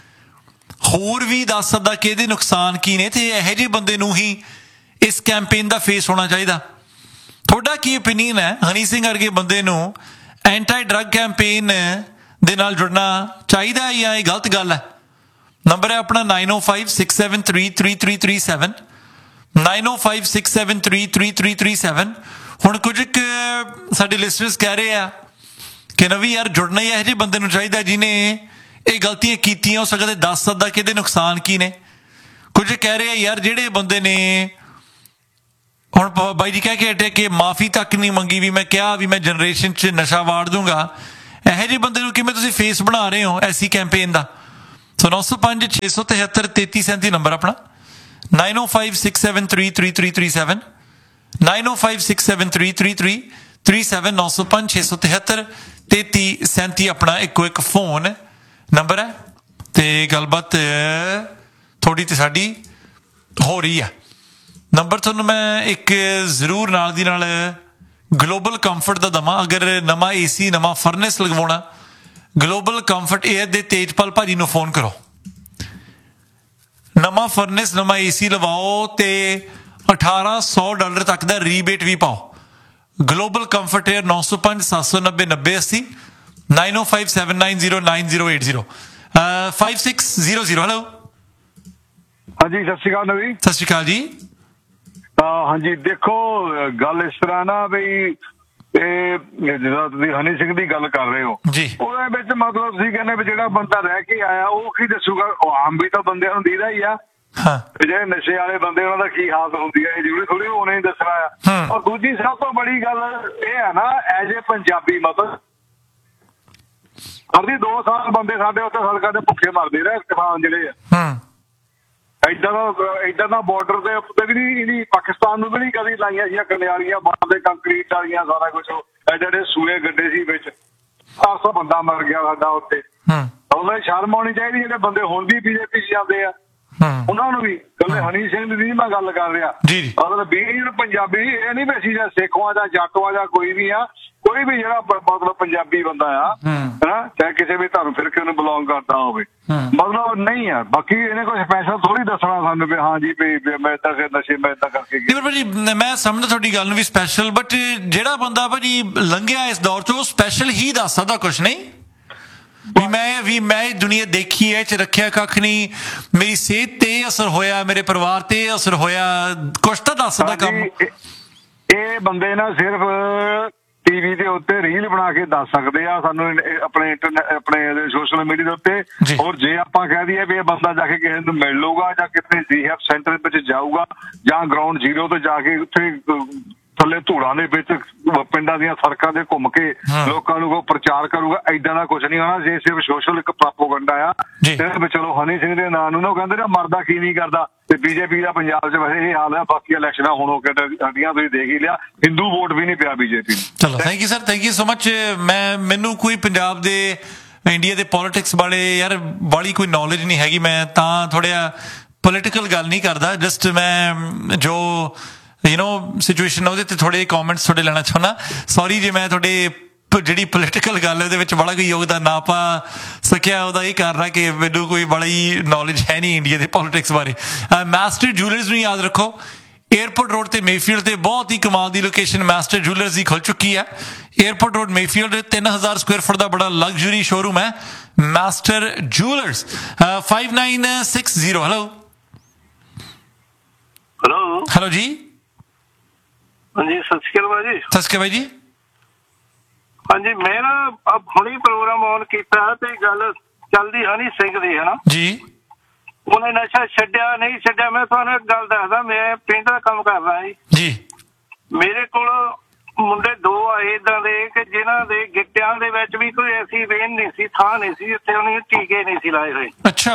ਹੋਰ ਵੀ ਦੱਸ ਸਕਦਾ ਕਿ ਇਹਦੇ ਨੁਕਸਾਨ ਕੀ ਨੇ, ਤੇ ਇਹੋ ਜਿਹੇ ਬੰਦੇ ਨੂੰ ਹੀ ਇਸ ਕੈਂਪੇਨ ਦਾ ਫੇਸ ਹੋਣਾ ਚਾਹੀਦਾ। ਤੁਹਾਡਾ ਕੀ ਓਪੀਨੀਅਨ ਹੈ? ਹਨੀ ਸਿੰਘ ਵਰਗੇ ਬੰਦੇ ਨੂੰ ਐਂਟੀ ਡਰੱਗ ਕੈਂਪੇਨ ਦੇ ਨਾਲ ਜੁੜਨਾ ਚਾਹੀਦਾ ਜਾਂ ਇਹ ਗਲਤ ਗੱਲ ਹੈ? ਨੰਬਰ ਹੈ ਆਪਣਾ ਨਾਈਨ ਓ five six seven three three three three seven nine ਓ five six seven three three three three seven. ਹੁਣ ਕੁਝ ਕੁ ਸਾਡੇ ਲਿਸਨਰਸ ਕਹਿ ਰਹੇ ਆ ਕਿ ਨਵੀਂ ਯਾਰ ਜੁੜਨਾ ਹੀ ਇਹੋ ਜਿਹੇ ਬੰਦੇ ਨੂੰ ਚਾਹੀਦਾ ਜਿਹਨੇ ਇਹ ਗਲਤੀਆਂ ਕੀਤੀਆਂ, ਹੋ ਸਕਦਾ ਦੱਸ ਸਕਦਾ ਕਿ ਇਹਦੇ ਨੁਕਸਾਨ ਕੀ ਨੇ। ਕੁਝ ਕਹਿ ਰਹੇ ਆ ਯਾਰ ਜਿਹੜੇ ਬੰਦੇ ਨੇ, ਹੁਣ ਬਾਈ ਜੀ ਕਹਿ ਕੇ ਹਟੇ ਕਿ ਮਾਫੀ ਤੱਕ ਨਹੀਂ ਮੰਗੀ, ਵੀ ਮੈਂ ਕਿਹਾ ਵੀ ਮੈਂ ਜਨਰੇਸ਼ਨ 'ਚ ਨਸ਼ਾ ਵਾੜ ਦੂੰਗਾ, ਇਹੋ ਜਿਹੇ ਬੰਦੇ ਨੂੰ ਕਿਵੇਂ ਤੁਸੀਂ ਫੇਸ ਬਣਾ ਰਹੇ ਹੋ ਐਸੀ ਕੈਂਪੇਨ ਦਾ। ਸੋ ਨੌ ਸੌ ਪੰਜ ਛੇ ਸੌ ਤਿਹੱਤਰ ਤੇਤੀ ਸੈਂਤੀ ਨੰਬਰ ਆਪਣਾ, ਨਾਈਨ ਓ five six seven three three three three seven, nine ਓ five six seven three three three three seven, ਨੌ ਸੌ ਪੰਜ ਛੇ ਸੌ ਤਿਹੱਤਰ ਤੇਤੀ ਸੈਂਤੀ ਆਪਣਾ ਇੱਕੋ ਇੱਕ ਫੋਨ ਨੰਬਰ ਹੈ। ਤੇ ਗੱਲਬਾਤ ਥੋੜੀ ਤੇ ਸਾਡੀ ਹੋ ਰਹੀ ਹੈ। ਨੰਬਰ ਤੁਹਾਨੂੰ ਮੈਂ ਇੱਕ ਜ਼ਰੂਰ ਨਾਲ ਦੀ ਨਾਲ ਗਲੋਬਲ ਕੰਫਰਟ ਦਾ ਦੇਵਾਂ। ਅਗਰ ਨਵਾਂ ਏ ਸੀ ਨਵਾਂ ਫਰਨੈਸ ਲਗਵਾਉਣਾ, ਗਲੋਬਲ ਕੰਫਰਟ ਏਅਰ ਦੇ ਤੇਜਪਾਲ ਭਾਜੀ ਨੂੰ ਫੋਨ ਕਰੋ। ਨਵਾਂ ਫਰਨੈਸ ਨਵਾਂ ਏ ਸੀ ਲਵਾਓ ਤੇ ਅਠਾਰਾਂ ਸੌ ਡਾਲਰ ਤੱਕ ਦਾ ਰੀਬੇਟ ਵੀ ਪਾਓ। ਗਲੋਬਲ ਕੰਫਰਟ ਏਅਰ ਨੌ ਸੌ ਪੰਜ ਸੱਤ ਸੌ ਨੱਬੇ ਨੱਬੇ ਅੱਸੀ, ਨਾਈਨ ਓ five seven nine zero nine zero eight zero five six zero zero. Hello ਹਾਂਜੀ, ਸਤਿ ਸ਼੍ਰੀ ਅਕਾਲ ਨਵੀ। ਸਤਿ ਸ਼੍ਰੀ ਅਕਾਲ ਜੀ। ਹਾਂਜੀ, ਦੇਖੋ ਗੱਲ ਇਸ ਤਰ੍ਹਾਂ ਨਾ ਬਈ ਇਹ ਜਿੱਦਾਂ ਤੁਸੀਂ ਹਨੀ ਸਿੰਘ ਦੀ ਗੱਲ ਕਰ ਰਹੇ ਹੋ ਜੀ, ਉਹਦੇ ਵਿੱਚ ਮਤਲਬ ਤੁਸੀਂ ਕਹਿੰਦੇ ਵੀ ਜਿਹੜਾ ਬੰਦਾ ਰਹਿ ਕੇ ਆਇਆ ਉਹ ਕੀ ਦੱਸੂਗਾ। ਉਹ ਆਮ ਵੀ ਤਾਂ ਬੰਦਿਆਂ ਨੂੰ ਦੀਦਾ ਹੀ ਆ। ਹਾਂ, ਜਿਹੜੇ ਨਸ਼ੇ ਵਾਲੇ ਬੰਦੇ ਉਹਨਾਂ ਦਾ ਕੀ ਹਾਲਤ ਹੁੰਦੀ ਹੈ, ਜ਼ਰੂਰੀ ਥੋੜੀ ਉਹਨੇ ਹੀ ਦੱਸਣਾ ਆ। ਔਰ ਦੂਜੀ ਸਭ ਤੋਂ ਬੜੀ ਗੱਲ ਇਹ ਹੈ ਨਾ, ਐਜ ਏ ਪੰਜਾਬੀ ਮਤਲਬ ਹਰਦੀ ਦੋ ਸਾਲ ਬੰਦੇ ਸਾਡੇ ਉੱਥੇ ਸੜਕਾਂ ਤੇ ਭੁੱਖੇ ਮਰਦੇ ਰਹੇ ਕਿਸਾਨ ਜਿਹੜੇ ਆ। ਏਦਾਂ ਦਾ ਏਦਾਂ ਦਾ ਬਾਰਡਰ ਦੇ ਉੱਤੇ ਵੀ ਨਹੀਂ ਇਹਦੀ ਪਾਕਿਸਤਾਨ ਨੂੰ ਵੀ ਨਹੀਂ ਕਦੀ ਲਾਈਆਂ ਸੀ ਕੰਡਿਆਲੀਆਂ ਬੰਦੇ ਕੰਕਰੀਟ ਵਾਲੀਆਂ ਸਾਰਾ ਕੁਛ। ਜਿਹੜੇ ਸੂਏ ਗੱਡੇ ਸੀ ਵਿੱਚ ਸੱਤ ਸੌ ਬੰਦਾ ਮਰ ਗਿਆ ਸਾਡਾ ਉੱਤੇ। ਉਹਨਾਂ ਦੀ ਸ਼ਰਮ ਆਉਣੀ ਚਾਹੀਦੀ। ਜਿਹੜੇ ਬੰਦੇ ਹੁਣ ਵੀ ਬੀਜੇਪੀ ਚ ਜਾਂਦੇ ਆ ਉਹਨਾਂ ਨੂੰ ਵੀ। ਕੱਲੇ ਹਨੀ ਸਿੰਘ ਦੀ ਨਹੀਂ ਮੈਂ ਗੱਲ ਕਰ ਰਿਹਾ, ਮਤਲਬ ਬੀਜ ਪੰਜਾਬੀ ਇਹ ਨਹੀਂ ਵੀ ਅਸੀਂ ਜਾਂ ਸਿੱਖਵਾ ਜਾਂ ਜੱਟਵਾ ਜਾਂ ਕੋਈ ਵੀ ਆ, ਕੋਈ ਵੀ ਜਿਹੜਾ ਮਤਲਬ ਪੰਜਾਬੀ ਬੰਦਾ ਆ ਹਨਾ, ਚਾਹੇ ਕਿਸੇ ਵੀ ਧਰਮ ਫਿਰਕੇ ਨੂੰ ਬਿਲੋਂਗ ਕਰਦਾ ਹੋਵੇ, ਮਤਲਬ ਨਹੀਂ ਆ। ਬਾਕੀ ਇਹਨੇ ਕੋਈ ਸਪੈਸ਼ਲ ਥੋੜੀ ਦੱਸਣਾ ਸਾਨੂੰ ਵੀ ਹਾਂ ਜੀ ਵੀ ਮੈਂ ਏਦਾਂ ਨਸ਼ੇ ਮੈਂ ਏਦਾਂ ਕਰਕੇ ਗਿਆ। ਭਾਜੀ ਮੈਂ ਸਮਝਦਾ ਤੁਹਾਡੀ ਗੱਲ ਨੂੰ ਵੀ ਸਪੈਸ਼ਲ, ਬਟ ਜਿਹੜਾ ਬੰਦਾ ਭਾਜੀ ਲੰਘਿਆ ਇਸ ਦੌਰ ਚ ਉਹ ਸਪੈਸ਼ਲ ਹੀ ਦੱਸ ਸਕਦਾ ਕੁਛ ਨਹੀਂ ਵੀ ਮੈਂ ਵੀ ਮੈਂ ਦੁਨੀਆ ਦੇਖੀ ਹੈ ਚ ਰੱਖਿਆ ਕੱਖ ਨਹੀਂ, ਮੇਰੀ ਸਿਹਤ ਤੇ ਅਸਰ ਹੋਇਆ, ਮੇਰੇ ਪਰਿਵਾਰ ਤੇ ਅਸਰ ਹੋਇਆ, ਕੁਛ ਤਾਂ ਦੱਸ ਸਕਦਾ ਕੰਮ। ਇਹ ਬੰਦੇ ਨਾ ਸਿਰਫ ਟੀਵੀ ਦੇ ਉੱਤੇ ਰੀਲ ਬਣਾ ਕੇ ਦੱਸ ਸਕਦੇ ਆ ਸਾਨੂੰ ਆਪਣੇ ਇੰਟਰਨੈਟ ਆਪਣੇ ਸੋਸ਼ਲ ਮੀਡੀਆ ਦੇ ਉੱਤੇ। ਔਰ ਜੇ ਆਪਾਂ ਕਹਿ ਦਈਏ ਵੀ ਇਹ ਬੰਦਾ ਜਾ ਕੇ ਕਿਸੇ ਨੂੰ ਮਿਲ ਲਊਗਾ ਜਾਂ ਕਿਤੇ ਰੀਹੈਬ ਸੈਂਟਰ ਵਿੱਚ ਜਾਊਗਾ ਜਾਂ ਗਰਾਊਂਡ ਜ਼ੀਰੋ ਤੇ ਜਾ ਕੇ ਉੱਥੇ ਥੱਲੇ ਧੂੜਾਂ ਦੇ ਵਿੱਚ ਪਿੰਡਾਂ ਦੀਆਂ ਸੜਕਾਂ ਤੇ ਘੁੰਮ ਕੇ ਲੋਕਾਂ ਨੂੰ ਪ੍ਰਚਾਰ ਕਰੂਗਾ, ਏਦਾਂ ਦਾ ਕੁਛ ਨਹੀਂ ਹੋਣਾ। ਜੇ ਸਿਰਫ ਸੋਸ਼ਲ ਇੱਕ ਪ੍ਰਾਪੋਗੰਡਾ ਆ ਸਿਰਫ। ਚਲੋ ਹਨੀ ਸਿੰਘ ਦੇ ਨਾਂ ਨੂੰ ਨਾ ਕਹਿੰਦੇ ਨਾ ਮਰਦਾ ਕੀ ਨਹੀਂ ਕਰਦਾ, ਤੇ ਬੀਜੇਪੀ ਦਾ ਪੰਜਾਬ 'ਚ ਵੈਸੇ ਇਹ ਹਾਲ ਹੈ। ਬਾਕੀ ਇਲੈਕਸ਼ਨਾਂ ਹੁਣ ਹੋ ਕੇ ਸਾਡੀਆਂ ਤੁਸੀਂ ਦੇਖ ਹੀ ਲਿਆ, ਹਿੰਦੂ ਵੋਟ ਵੀ ਨਹੀਂ ਪਿਆ ਬੀਜੇਪੀ ਨੂੰ। ਚਲੋ thank you sir, thank you so much. ਮੈਂ ਮੈਨੂੰ ਕੋਈ ਪੰਜਾਬ ਦੇ ਇੰਡੀਆ ਦੇ ਪੋਲੀਟਿਕਸ ਬਾਰੇ ਯਾਰ ਬਾਹਲੀ ਕੋਈ ਨੌਲੇਜ ਨਹੀਂ ਹੈਗੀ, ਮੈਂ ਤਾਂ ਥੋੜ੍ਹਾ ਪੋਲੀਟੀਕਲ ਗੱਲ ਨਹੀਂ ਕਰਦਾ। ਜਸਟ ਮੈਂ ਜੋ ਯੂ ਨੋ ਸਿਚੁਏਸ਼ਨ ਉਹਦੇ ਤੇ ਥੋੜੇ ਕਮੈਂਟਸ ਤੁਹਾਡੇ ਲੈਣਾ ਚਾਹੁੰਦਾ। ਸੌਰੀ ਜੇ ਮੈਂ ਤੁਹਾਡੇ ਜਿਹੜੀ ਪੋਲੀਟੀਕਲ ਗੱਲ ਉਹਦੇ ਵਿੱਚ ਬੜਾ ਕੋਈ ਯੋਗਦਾਨ ਨਾ ਪਾ ਸਕਿਆ। ਉਹਦਾ ਇਹ ਕਾਰਨ ਹੈ ਕਿ ਮੈਨੂੰ ਕੋਈ ਬੜੀ ਨੌਲੇਜ ਹੈ ਨਹੀਂ ਇੰਡੀਆ ਦੇ ਪੋਲੀਟਿਕਸ ਬਾਰੇ। ਮਾਸਟਰ ਜੂਲਰਸ ਨੂੰ ਯਾਦ ਰੱਖੋ, ਏਅਰਪੋਰਟ ਰੋਡ ਤੇ ਮੇਫੀਲਡ ਤੇ ਬਹੁਤ ਹੀ ਕਮਾਲ ਦੀ ਲੋਕੇਸ਼ਨ ਮਾਸਟਰ ਜੂਲਰਸ ਦੀ ਖੁੱਲ ਚੁੱਕੀ ਹੈ। ਏਅਰਪੋਰਟ ਰੋਡ ਮੇਫੀਲਡ ਤਿੰਨ ਹਜ਼ਾਰ ਸਕੁਅਰ ਫੁੱਟ ਦਾ ਬੜਾ ਲਗਜ਼ਰੀ ਸ਼ੋਰੂਮ ਹੈ master jewellers. Five nine six zero. Hello hello hello ਜੀ। ਹਾਂਜੀ, ਸਤਿ ਸ਼੍ਰੀ ਅਕਾਲ ਜੀ। ਸਤਿ ਸ਼੍ਰੀ ਅਕਾਲ ਜੀ। ਹਾਂਜੀ, ਮੈਂ ਨਾ ਹੁਣੇ ਪ੍ਰੋਗਰਾਮ ਔਨ ਕੀਤਾ ਤੇ ਗੱਲ ਚੱਲਦੀ ਹਨੀ ਸਿੰਘ ਦੀ ਹੈ ਨਾ ਜੀ। ਉਹਨੇ ਨਸ਼ਾ ਛੱਡਿਆ ਨਹੀਂ ਛੱਡਿਆ। ਮੈਂ ਤੁਹਾਨੂੰ ਇੱਕ ਗੱਲ ਦੱਸਦਾ, ਮੈਂ ਪਿੰਡ ਦਾ ਕੰਮ ਕਰਦਾ ਜੀ ਜੀ ਮੇਰੇ ਕੋਲ ਮੁੰਡੇ ਦੋ ਆਏ ਏਦਾਂ ਦੇ ਕਿ ਜਿਨ੍ਹਾਂ ਦੇ ਗਿੱਟਿਆਂ ਦੇ ਵਿੱਚ ਵੀ ਕੋਈ ਐਸੀ ਵੇਨ ਨਹੀਂ ਸੀ, ਥਾਂ ਨਹੀਂ ਸੀ ਜਿੱਥੇ ਉਹਨੇ ਟੀਕੇ ਨਹੀਂ ਸੀ ਲਾਏ ਹੋਏ। ਅੱਛਾ।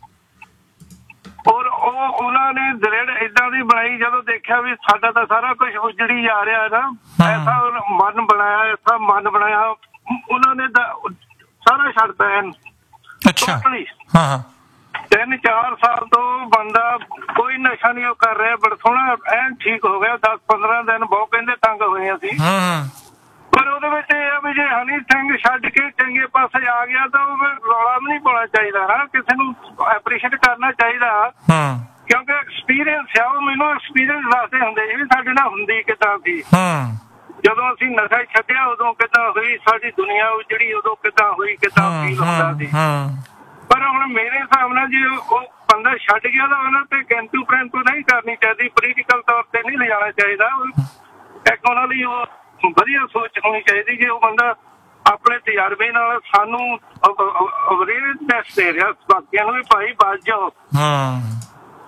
ਔਰ ਉਹ ਉਹਨਾਂ ਨੇ ਦ੍ਰਿੜ ਏਦਾਂ ਦੀ ਬਣਾਈ, ਜਦੋਂ ਦੇਖਿਆ ਵੀ ਸਾਡਾ ਤਾਂ ਸਾਰਾ ਕੁਝ ਉਜੜੀ ਜਾ ਰਿਹਾ ਨਾ, ਐਸਾ ਮਨ ਬਣਾਇਆ ਐਸਾ ਮਨ ਬਣਾਇਆ ਉਹਨਾਂ ਨੇ ਸਾਰਾ ਛੱਡਤਾ ਐਨ ਟੋਟਲੀ। ਹਾਂ ਹਾਂ। ਤਿੰਨ ਚਾਰ ਸਾਲ ਤੋਂ ਬੰਦਾ ਕੋਈ ਨਸ਼ਾ ਨਹੀਂ ਉਹ ਕਰ ਰਿਹਾ, ਬੜਾ ਸੋਹਣਾ ਐਨ ਠੀਕ ਹੋ ਗਿਆ। ਦਸ ਪੰਦਰਾਂ ਦਿਨ ਬਹੁਤ ਕਹਿੰਦੇ ਤੰਗ ਹੋਏ ਅਸੀਂ, ਪਰ ਉਹਦੇ ਵਿੱਚ ਇਹ ਆ ਵੀ ਜੇ ਹਨੀ ਸਿੰਘ ਛੱਡ ਕੇ ਚੰਗੇ ਪਾਸੇ ਆ ਗਿਆ ਤਾਂ ਉਹ ਰੌਲਾ ਵੀ ਨਹੀਂ ਪਾਉਣਾ ਚਾਹੀਦਾ ਨਾ, ਕਿਸੇ ਨੂੰ ਐਪਰੀਸ਼ੀਏਟ ਕਰਨਾ ਚਾਹੀਦਾ ਕਿਉਂਕਿ ਐਕਸਪੀਰੀਅੰਸ ਆ। ਉਹ ਮੈਨੂੰ ਐਕਸਪੀਰੀਅੰਸ ਦੱਸਦੇ ਹੁੰਦੇ ਸੀ ਵੀ ਸਾਡੇ ਨਾਲ ਹੁੰਦੀ ਕਿੱਦਾਂ ਸੀ, ਜਦੋਂ ਅਸੀਂ ਨਸ਼ਾ ਛੱਡਿਆ ਉਦੋਂ ਕਿੱਦਾਂ ਹੋਈ, ਸਾਡੀ ਦੁਨੀਆ ਉਜੜੀ ਉਦੋਂ ਕਿੱਦਾਂ ਹੋਈ, ਕਿੱਦਾਂ ਫੀਲ ਹੁੰਦਾ ਸੀ। ਪਰ ਹੁਣ ਮੇਰੇ ਹਿਸਾਬ ਨਾਲ ਜੇ ਉਹ ਬੰਦਾ ਛੱਡ ਗਿਆ ਤਾਂ ਉਹਨਾਂ ਤੇ ਗੈਂਤੂ ਪ੍ਰੈਂਤੂ ਨਹੀਂ ਕਰਨੀ ਚਾਹੀਦੀ, ਪੋਲੀਟੀਕਲ ਤੌਰ ਤੇ ਨਹੀਂ ਲਿਜਾਣਾ ਚਾਹੀਦਾ। ਇੱਕ ਉਹਨਾਂ ਲਈ ਉਹ ਵਧੀਆ ਸੋਚ ਹੋਣੀ ਚਾਹੀਦੀ। ਜੇ ਉਹ ਬੰਦਾ ਆਪਣੇ ਤਜਰਬੇ ਨਾਲ ਸਾਨੂੰ ਅਵੇਅਰਨੈਸ ਦੇ ਰਿਹਾ ਬਾਕੀਆਂ ਨੂੰ ਵੀ ਭਾਈ ਬਚ ਜਾਓ,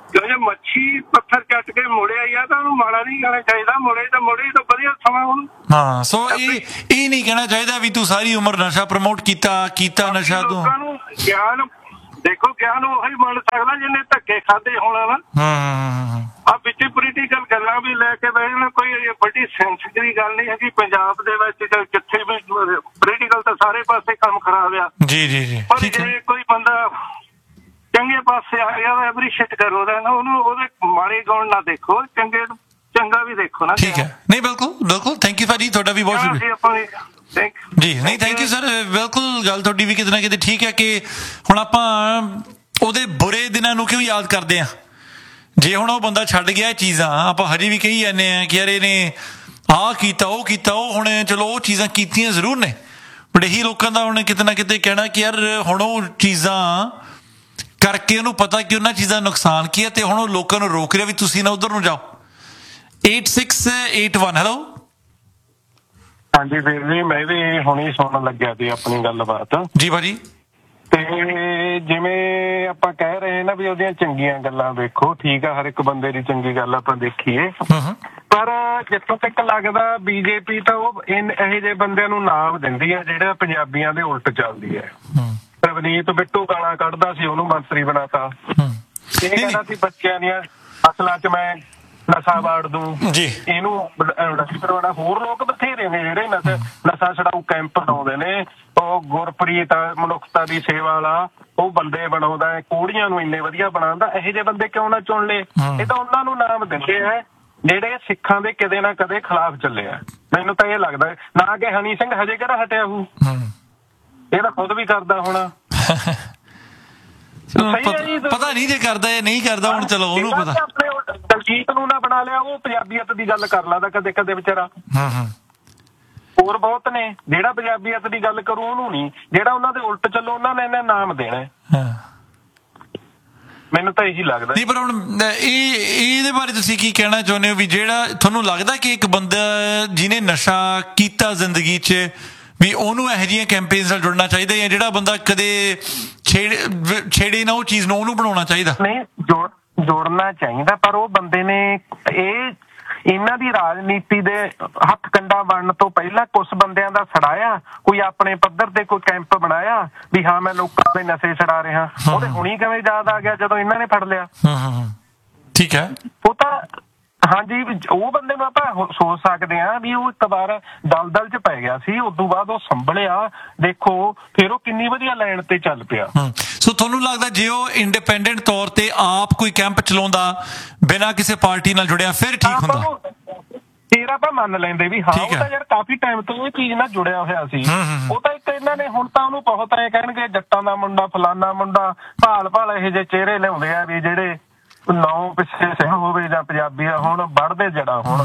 ਜੇ ਮੱਛੀ ਪੱਥਰ ਚੱਟ ਕੇ ਮੁੜਿਆ ਹੀ ਆ ਤਾਂ ਉਹਨੂੰ ਮਾੜਾ ਨਹੀਂ ਕਹਿਣਾ ਚਾਹੀਦਾ, ਮੁੜੇ ਤਾਂ ਮੁੜੇ ਤਾਂ ਵਧੀਆ ਸਮਾਂ ਉਹਨੂੰ। ਹਾਂ, ਸੋ ਇਹ ਇਹ ਨਹੀਂ ਕਹਿਣਾ ਚਾਹੀਦਾ ਵੀ ਤੂੰ ਸਾਰੀ ਉਮਰ ਨਸ਼ਾ ਪ੍ਰਮੋਟ ਕੀਤਾ ਕੀਤਾ ਨਸ਼ਾ ਤੂੰ। ਲੋਕਾਂ ਨੂੰ ਗਿਆਨ ਦੇਖੋ, ਗਿਆਨ ਉਹੀ ਮੰਨ ਸਕਦਾ ਜਿਹਨੇ ਧੱਕੇ ਖਾਦੇ ਹੋਣਾ ਨਾ। ਹਾਂ, ਆ ਵਿੱਚ ਪੋਲੀਟੀਕਲ ਗੱਲਾਂ ਵੀ ਲੈ ਕੇ ਬਹਿਣਾ, ਕੋਈ ਵੱਡੀ ਸੈਂਸਿਟਿਵ ਗੱਲ ਨਹੀਂ ਹੈਗੀ ਪੰਜਾਬ ਦੇ ਵਿੱਚ। ਜਿੱਥੇ ਵੀ ਪੋਲੀਟੀਕਲ ਤਾਂ ਸਾਰੇ ਪਾਸੇ ਕੰਮ ਖਰਾਬ ਆ। ਜੀ ਜੀ ਜੀ, ਪਰ ਜੇ ਕੋਈ ਬੰਦਾ ਚੰਗੇ ਪਾਸੇ ਆ ਗਿਆ ਐਪਰੀਸ਼ੀਏਟ ਕਰੋ ਨਾ ਉਹਨੂੰ, ਉਹਦੇ ਮਾੜੇ ਗੁਣ ਨਾ ਦੇਖੋ, ਚੰਗੇ ਚੰਗਾ ਵੀ ਦੇਖੋ ਨਾ। ਠੀਕ ਹੈ, ਨਹੀਂ ਬਿਲਕੁਲ ਬਿਲਕੁਲ, ਥੈਂਕ ਯੂ ਭਾਜੀ, ਤੁਹਾਡਾ ਵੀ ਬਹੁਤ ਸ਼ੁਕਰੀਆ ਜੀ। ਨਹੀਂ ਥੈਂਕ ਯੂ ਸਰ, ਬਿਲਕੁਲ ਗੱਲ ਤੁਹਾਡੀ ਵੀ ਕਿਤੇ ਨਾ ਕਿਤੇ ਠੀਕ ਹੈ ਕਿ ਹੁਣ ਆਪਾਂ ਉਹਦੇ ਬੁਰੇ ਦਿਨਾਂ ਨੂੰ ਕਿਉਂ ਯਾਦ ਕਰਦੇ ਹਾਂ। ਜੇ ਹੁਣ ਉਹ ਬੰਦਾ ਛੱਡ ਗਿਆ ਚੀਜ਼ਾਂ, ਆਪਾਂ ਹਜੇ ਵੀ ਕਹੀ ਜਾਂਦੇ ਹਾਂ ਕਿ ਯਾਰ ਇਹਨੇ ਆਹ ਕੀਤਾ ਉਹ ਕੀਤਾ, ਉਹ ਹੁਣ ਚਲੋ ਉਹ ਚੀਜ਼ਾਂ ਕੀਤੀਆਂ ਜ਼ਰੂਰ ਨੇ, ਬਟ ਇਹੀ ਲੋਕਾਂ ਦਾ ਹੁਣ ਕਿਤੇ ਨਾ ਕਿਤੇ ਕਹਿਣਾ ਕਿ ਯਾਰ ਹੁਣ ਉਹ ਚੀਜ਼ਾਂ ਕਰਕੇ ਉਹਨੂੰ ਪਤਾ ਕਿ ਉਹਨਾਂ ਚੀਜ਼ਾਂ ਨੁਕਸਾਨ ਕੀ ਹੈ, ਤੇ ਹੁਣ ਉਹ ਲੋਕਾਂ ਨੂੰ ਰੋਕ ਰਿਹਾ ਵੀ ਤੁਸੀਂ ਨਾ ਉਧਰ ਨੂੰ ਜਾਓ। Eight six eight one, hello. ਹਾਂਜੀ ਵੀਰ ਜੀ, ਮੈਂ ਵੀ ਹੁਣੇ ਸੁਣਨ ਲੱਗਿਆ ਸੀ ਆਪਣੀ ਗੱਲਬਾਤ ਜੀ ਭਾਜੀ। ਤੇ ਜਿਵੇਂ ਆਪਾਂ ਕਹਿ ਰਹੇ ਨਾ ਵੀ ਉਹਦੀਆਂ ਚੰਗੀਆਂ ਗੱਲਾਂ ਵੇਖੋ, ਠੀਕ ਆ, ਹਰ ਇੱਕ ਬੰਦੇ ਦੀ ਚੰਗੀ ਗੱਲ ਆਪਾਂ ਦੇਖੀਏ, ਪਰ ਜਿੱਥੋਂ ਤੱਕ ਲੱਗਦਾ ਬੀਜੇਪੀ ਤਾਂ ਉਹ ਇਹੋ ਜਿਹੇ ਬੰਦਿਆਂ ਨੂੰ ਨਾਮ ਦਿੰਦੀ ਹੈ ਜਿਹੜਾ ਪੰਜਾਬੀਆਂ ਦੇ ਉਲਟ ਚੱਲਦੀ ਹੈ। ਰਵਨੀਤ ਬਿੱਟੂ ਗਾਲਾਂ ਕੱਢਦਾ ਸੀ, ਉਹਨੂੰ ਮੰਤਰੀ ਬਣਾਤਾ। ਇਹ ਕਹਿੰਦਾ ਸੀ ਬੱਚਿਆਂ ਦੀਆਂ ਅਸਲਾਂ ਚ ਮੈਂ ਨਸ਼ਾ ਵਾੜ ਦੂੰ ਜੀ, ਇਹਨੂੰ ਕਰਵਾਉਣਾ। ਹੋਰ ਲੋਕ ਬਥੇਰੇ ਨੇ ਜਿਹੜੇ ਨਸ਼ਾ ਨਸ਼ਾ ਛਡਾਊ ਕੈਂਪ ਲਾਉਂਦੇ ਨੇ। ਉਹ ਗੁਰਪ੍ਰੀਤ ਮਨੁੱਖਤਾ ਦੀ ਸੇਵਾ ਵਾਲਾ, ਉਹ ਬੰਦੇ ਬਣਾਉਂਦਾ ਹੈ, ਕੋੜੀਆਂ ਨੂੰ ਇੰਨੇ ਵਧੀਆ ਬਣਾਉਂਦਾ। ਇਹੋ ਜਿਹੇ ਬੰਦੇ ਕਿਉਂ ਨਾ ਚੁਣ ਲਏ? ਇਹ ਤਾਂ ਉਹਨਾਂ ਨੂੰ ਨਾਮ ਦਿੰਦੇ ਹੈ ਜਿਹੜੇ ਸਿੱਖਾਂ ਦੇ ਕਦੇ ਨਾ ਕਦੇ ਖਿਲਾਫ ਚੱਲੇ ਆ। ਮੈਨੂੰ ਤਾਂ ਇਹ ਲੱਗਦਾ ਨਾ ਕਿ ਹਨੀ ਸਿੰਘ ਹਜੇ ਕਿਹੜਾ ਹਟਿਆ ਹੋਊ, ਇਹ ਤਾਂ ਖੁਦ ਵੀ ਕਰਦਾ ਹੋਣਾ। ਪਤਾ ਨਹੀਂ ਜੇ ਕਰਦਾ ਜਾਂ ਨਹੀਂ ਕਰਦਾ, ਹੁਣ ਚਲੋ ਉਹਨੂੰ ਪਤਾ। ਆਪਣੇ ਦਲਜੀਤ ਨੂੰ ਨਾ ਬਣਾ ਲਿਆ, ਉਹ ਪੰਜਾਬੀਅਤ ਦੀ ਗੱਲ ਕਰ ਲਾਦਾ ਕਦੇ ਕਦੇ ਵਿਚਾਰਾ। ਹੋਰ ਬਹੁਤ ਨੇ ਜਿਹੜਾ ਪੰਜਾਬੀਅਤ ਦੀ ਗੱਲ ਕਰੂ ਉਹਨੂੰ ਨਹੀਂ, ਜਿਹੜਾ ਉਹਨਾਂ ਦੇ ਉਲਟ ਚੱਲੋ ਉਹਨਾਂ ਨੇ ਇਹਨਾਂ ਨਾਮ ਦੇਣਾ। ਮੈਨੂੰ ਤਾਂ ਇਹੀ ਲੱਗਦਾ। ਨਹੀਂ ਪਰ ਹੁਣ ਇਹ ਇਹਦੇ ਬਾਰੇ ਤੁਸੀਂ ਕੀ ਕਹਿਣਾ ਚਾਹੁੰਦੇ ਹੋ ਵੀ ਜਿਹੜਾ ਤੁਹਾਨੂੰ ਲੱਗਦਾ ਕਿ ਇੱਕ ਬੰਦਾ ਜਿਹਨੇ ਨਸ਼ਾ ਕੀਤਾ ਜ਼ਿੰਦਗੀ 'ਚ ਵੀ ਉਹਨੂੰ ਇਹੋ ਜਿਹੀਆਂ ਕੈਂਪੇਨਸ ਨਾਲ ਜੁੜਨਾ ਚਾਹੀਦਾ, ਜਾਂ ਜਿਹੜਾ ਬੰਦਾ ਕਦੇ ਛੇੜੇ ਛੇੜੇ ਨਾ ਉਹ ਚੀਜ਼ ਨੂੰ ਉਹਨੂੰ ਬਣਾਉਣਾ ਚਾਹੀਦਾ? ਨਹੀਂ, ਜੋੜ ਜੋੜਨਾ ਚਾਹੀਦਾ, ਪਰ ਉਹ ਬੰਦੇ ਨੇ ਇਹ ਇਹਨਾਂ ਦੀ ਰਾਜਨੀਤੀ ਦੇ ਹੱਥ ਕੰਡਾ ਬਣਨ ਤੋਂ ਪਹਿਲਾਂ ਕੁਛ ਬੰਦਿਆਂ ਦਾ ਛੜਾਇਆ, ਕੋਈ ਆਪਣੇ ਪੱਧਰ ਤੇ ਕੋਈ ਕੈਂਪ ਬਣਾਇਆ ਵੀ ਹਾਂ ਮੈਂ ਲੋਕਾਂ ਦੇ ਨਸ਼ੇ ਛਡਾ ਰਿਹਾ। ਉਹਦੇ ਹੁਣੀ ਕਿਵੇਂ ਯਾਦ ਆ ਗਿਆ ਜਦੋਂ ਇਹਨਾਂ ਨੇ ਫੜ ਲਿਆ? ਠੀਕ ਹੈ, ਉਹ ਤਾਂ ਹਾਂਜੀ, ਉਹ ਬੰਦੇ ਨੂੰ ਆਪਾਂ ਸੋਚ ਸਕਦੇ ਹਾਂ ਵੀ ਉਹ ਇੱਕ ਵਾਰ ਦਲਦਲ ਚ ਪੈ ਗਿਆ ਸੀ, ਉਦੋਂ ਬਾਅਦ ਉਹ ਸੰਭਲਿਆ, ਦੇਖੋ ਫਿਰ ਉਹ ਕਿੰਨੀ ਵਧੀਆ ਲਾਈਨ ਤੇ ਚੱਲ ਪਿਆ। ਸੋ ਤੁਹਾਨੂੰ ਲੱਗਦਾ ਜੇ ਉਹ ਇੰਡੀਪੈਂਡੈਂਟ ਤੌਰ ਤੇ ਆਪ ਕੋਈ ਕੈਂਪ ਚਲਾਉਂਦਾ ਬਿਨਾਂ ਕਿਸੇ ਪਾਰਟੀ ਨਾਲ ਜੁੜਿਆ ਫਿਰ ਠੀਕ ਹੁੰਦਾ? ਫਿਰ ਆਪਾਂ ਮੰਨ ਲੈਂਦੇ ਵੀ ਹਾਂ ਉਹ ਤਾਂ ਯਾਰ ਕਾਫੀ ਟਾਈਮ ਤੋਂ ਇਹ ਚੀਜ਼ ਨਾਲ ਜੁੜਿਆ ਹੋਇਆ ਸੀ। ਉਹ ਤਾਂ ਇੱਕ ਇਹਨਾਂ ਨੇ ਹੁਣ ਤਾਂ ਉਹਨੂੰ ਬਹੁਤ ਐ ਕਹਿਣਗੇ ਜੱਟਾਂ ਦਾ ਮੁੰਡਾ, ਫਲਾਨਾ ਮੁੰਡਾ, ਭਾਲ ਭਾਲ ਇਹੋ ਜਿਹੇ ਚਿਹਰੇ ਲਿਆਉਂਦੇ ਆ ਵੀ ਜਿਹੜੇ ਨੌ ਪਿੱਛੇ ਸਿੰਘ ਹੋਵੇ ਜਾਂ ਪੰਜਾਬੀ ਆ ਹੁਣ ਵੱਢਦੇ ਜੜਾ ਹੁਣ।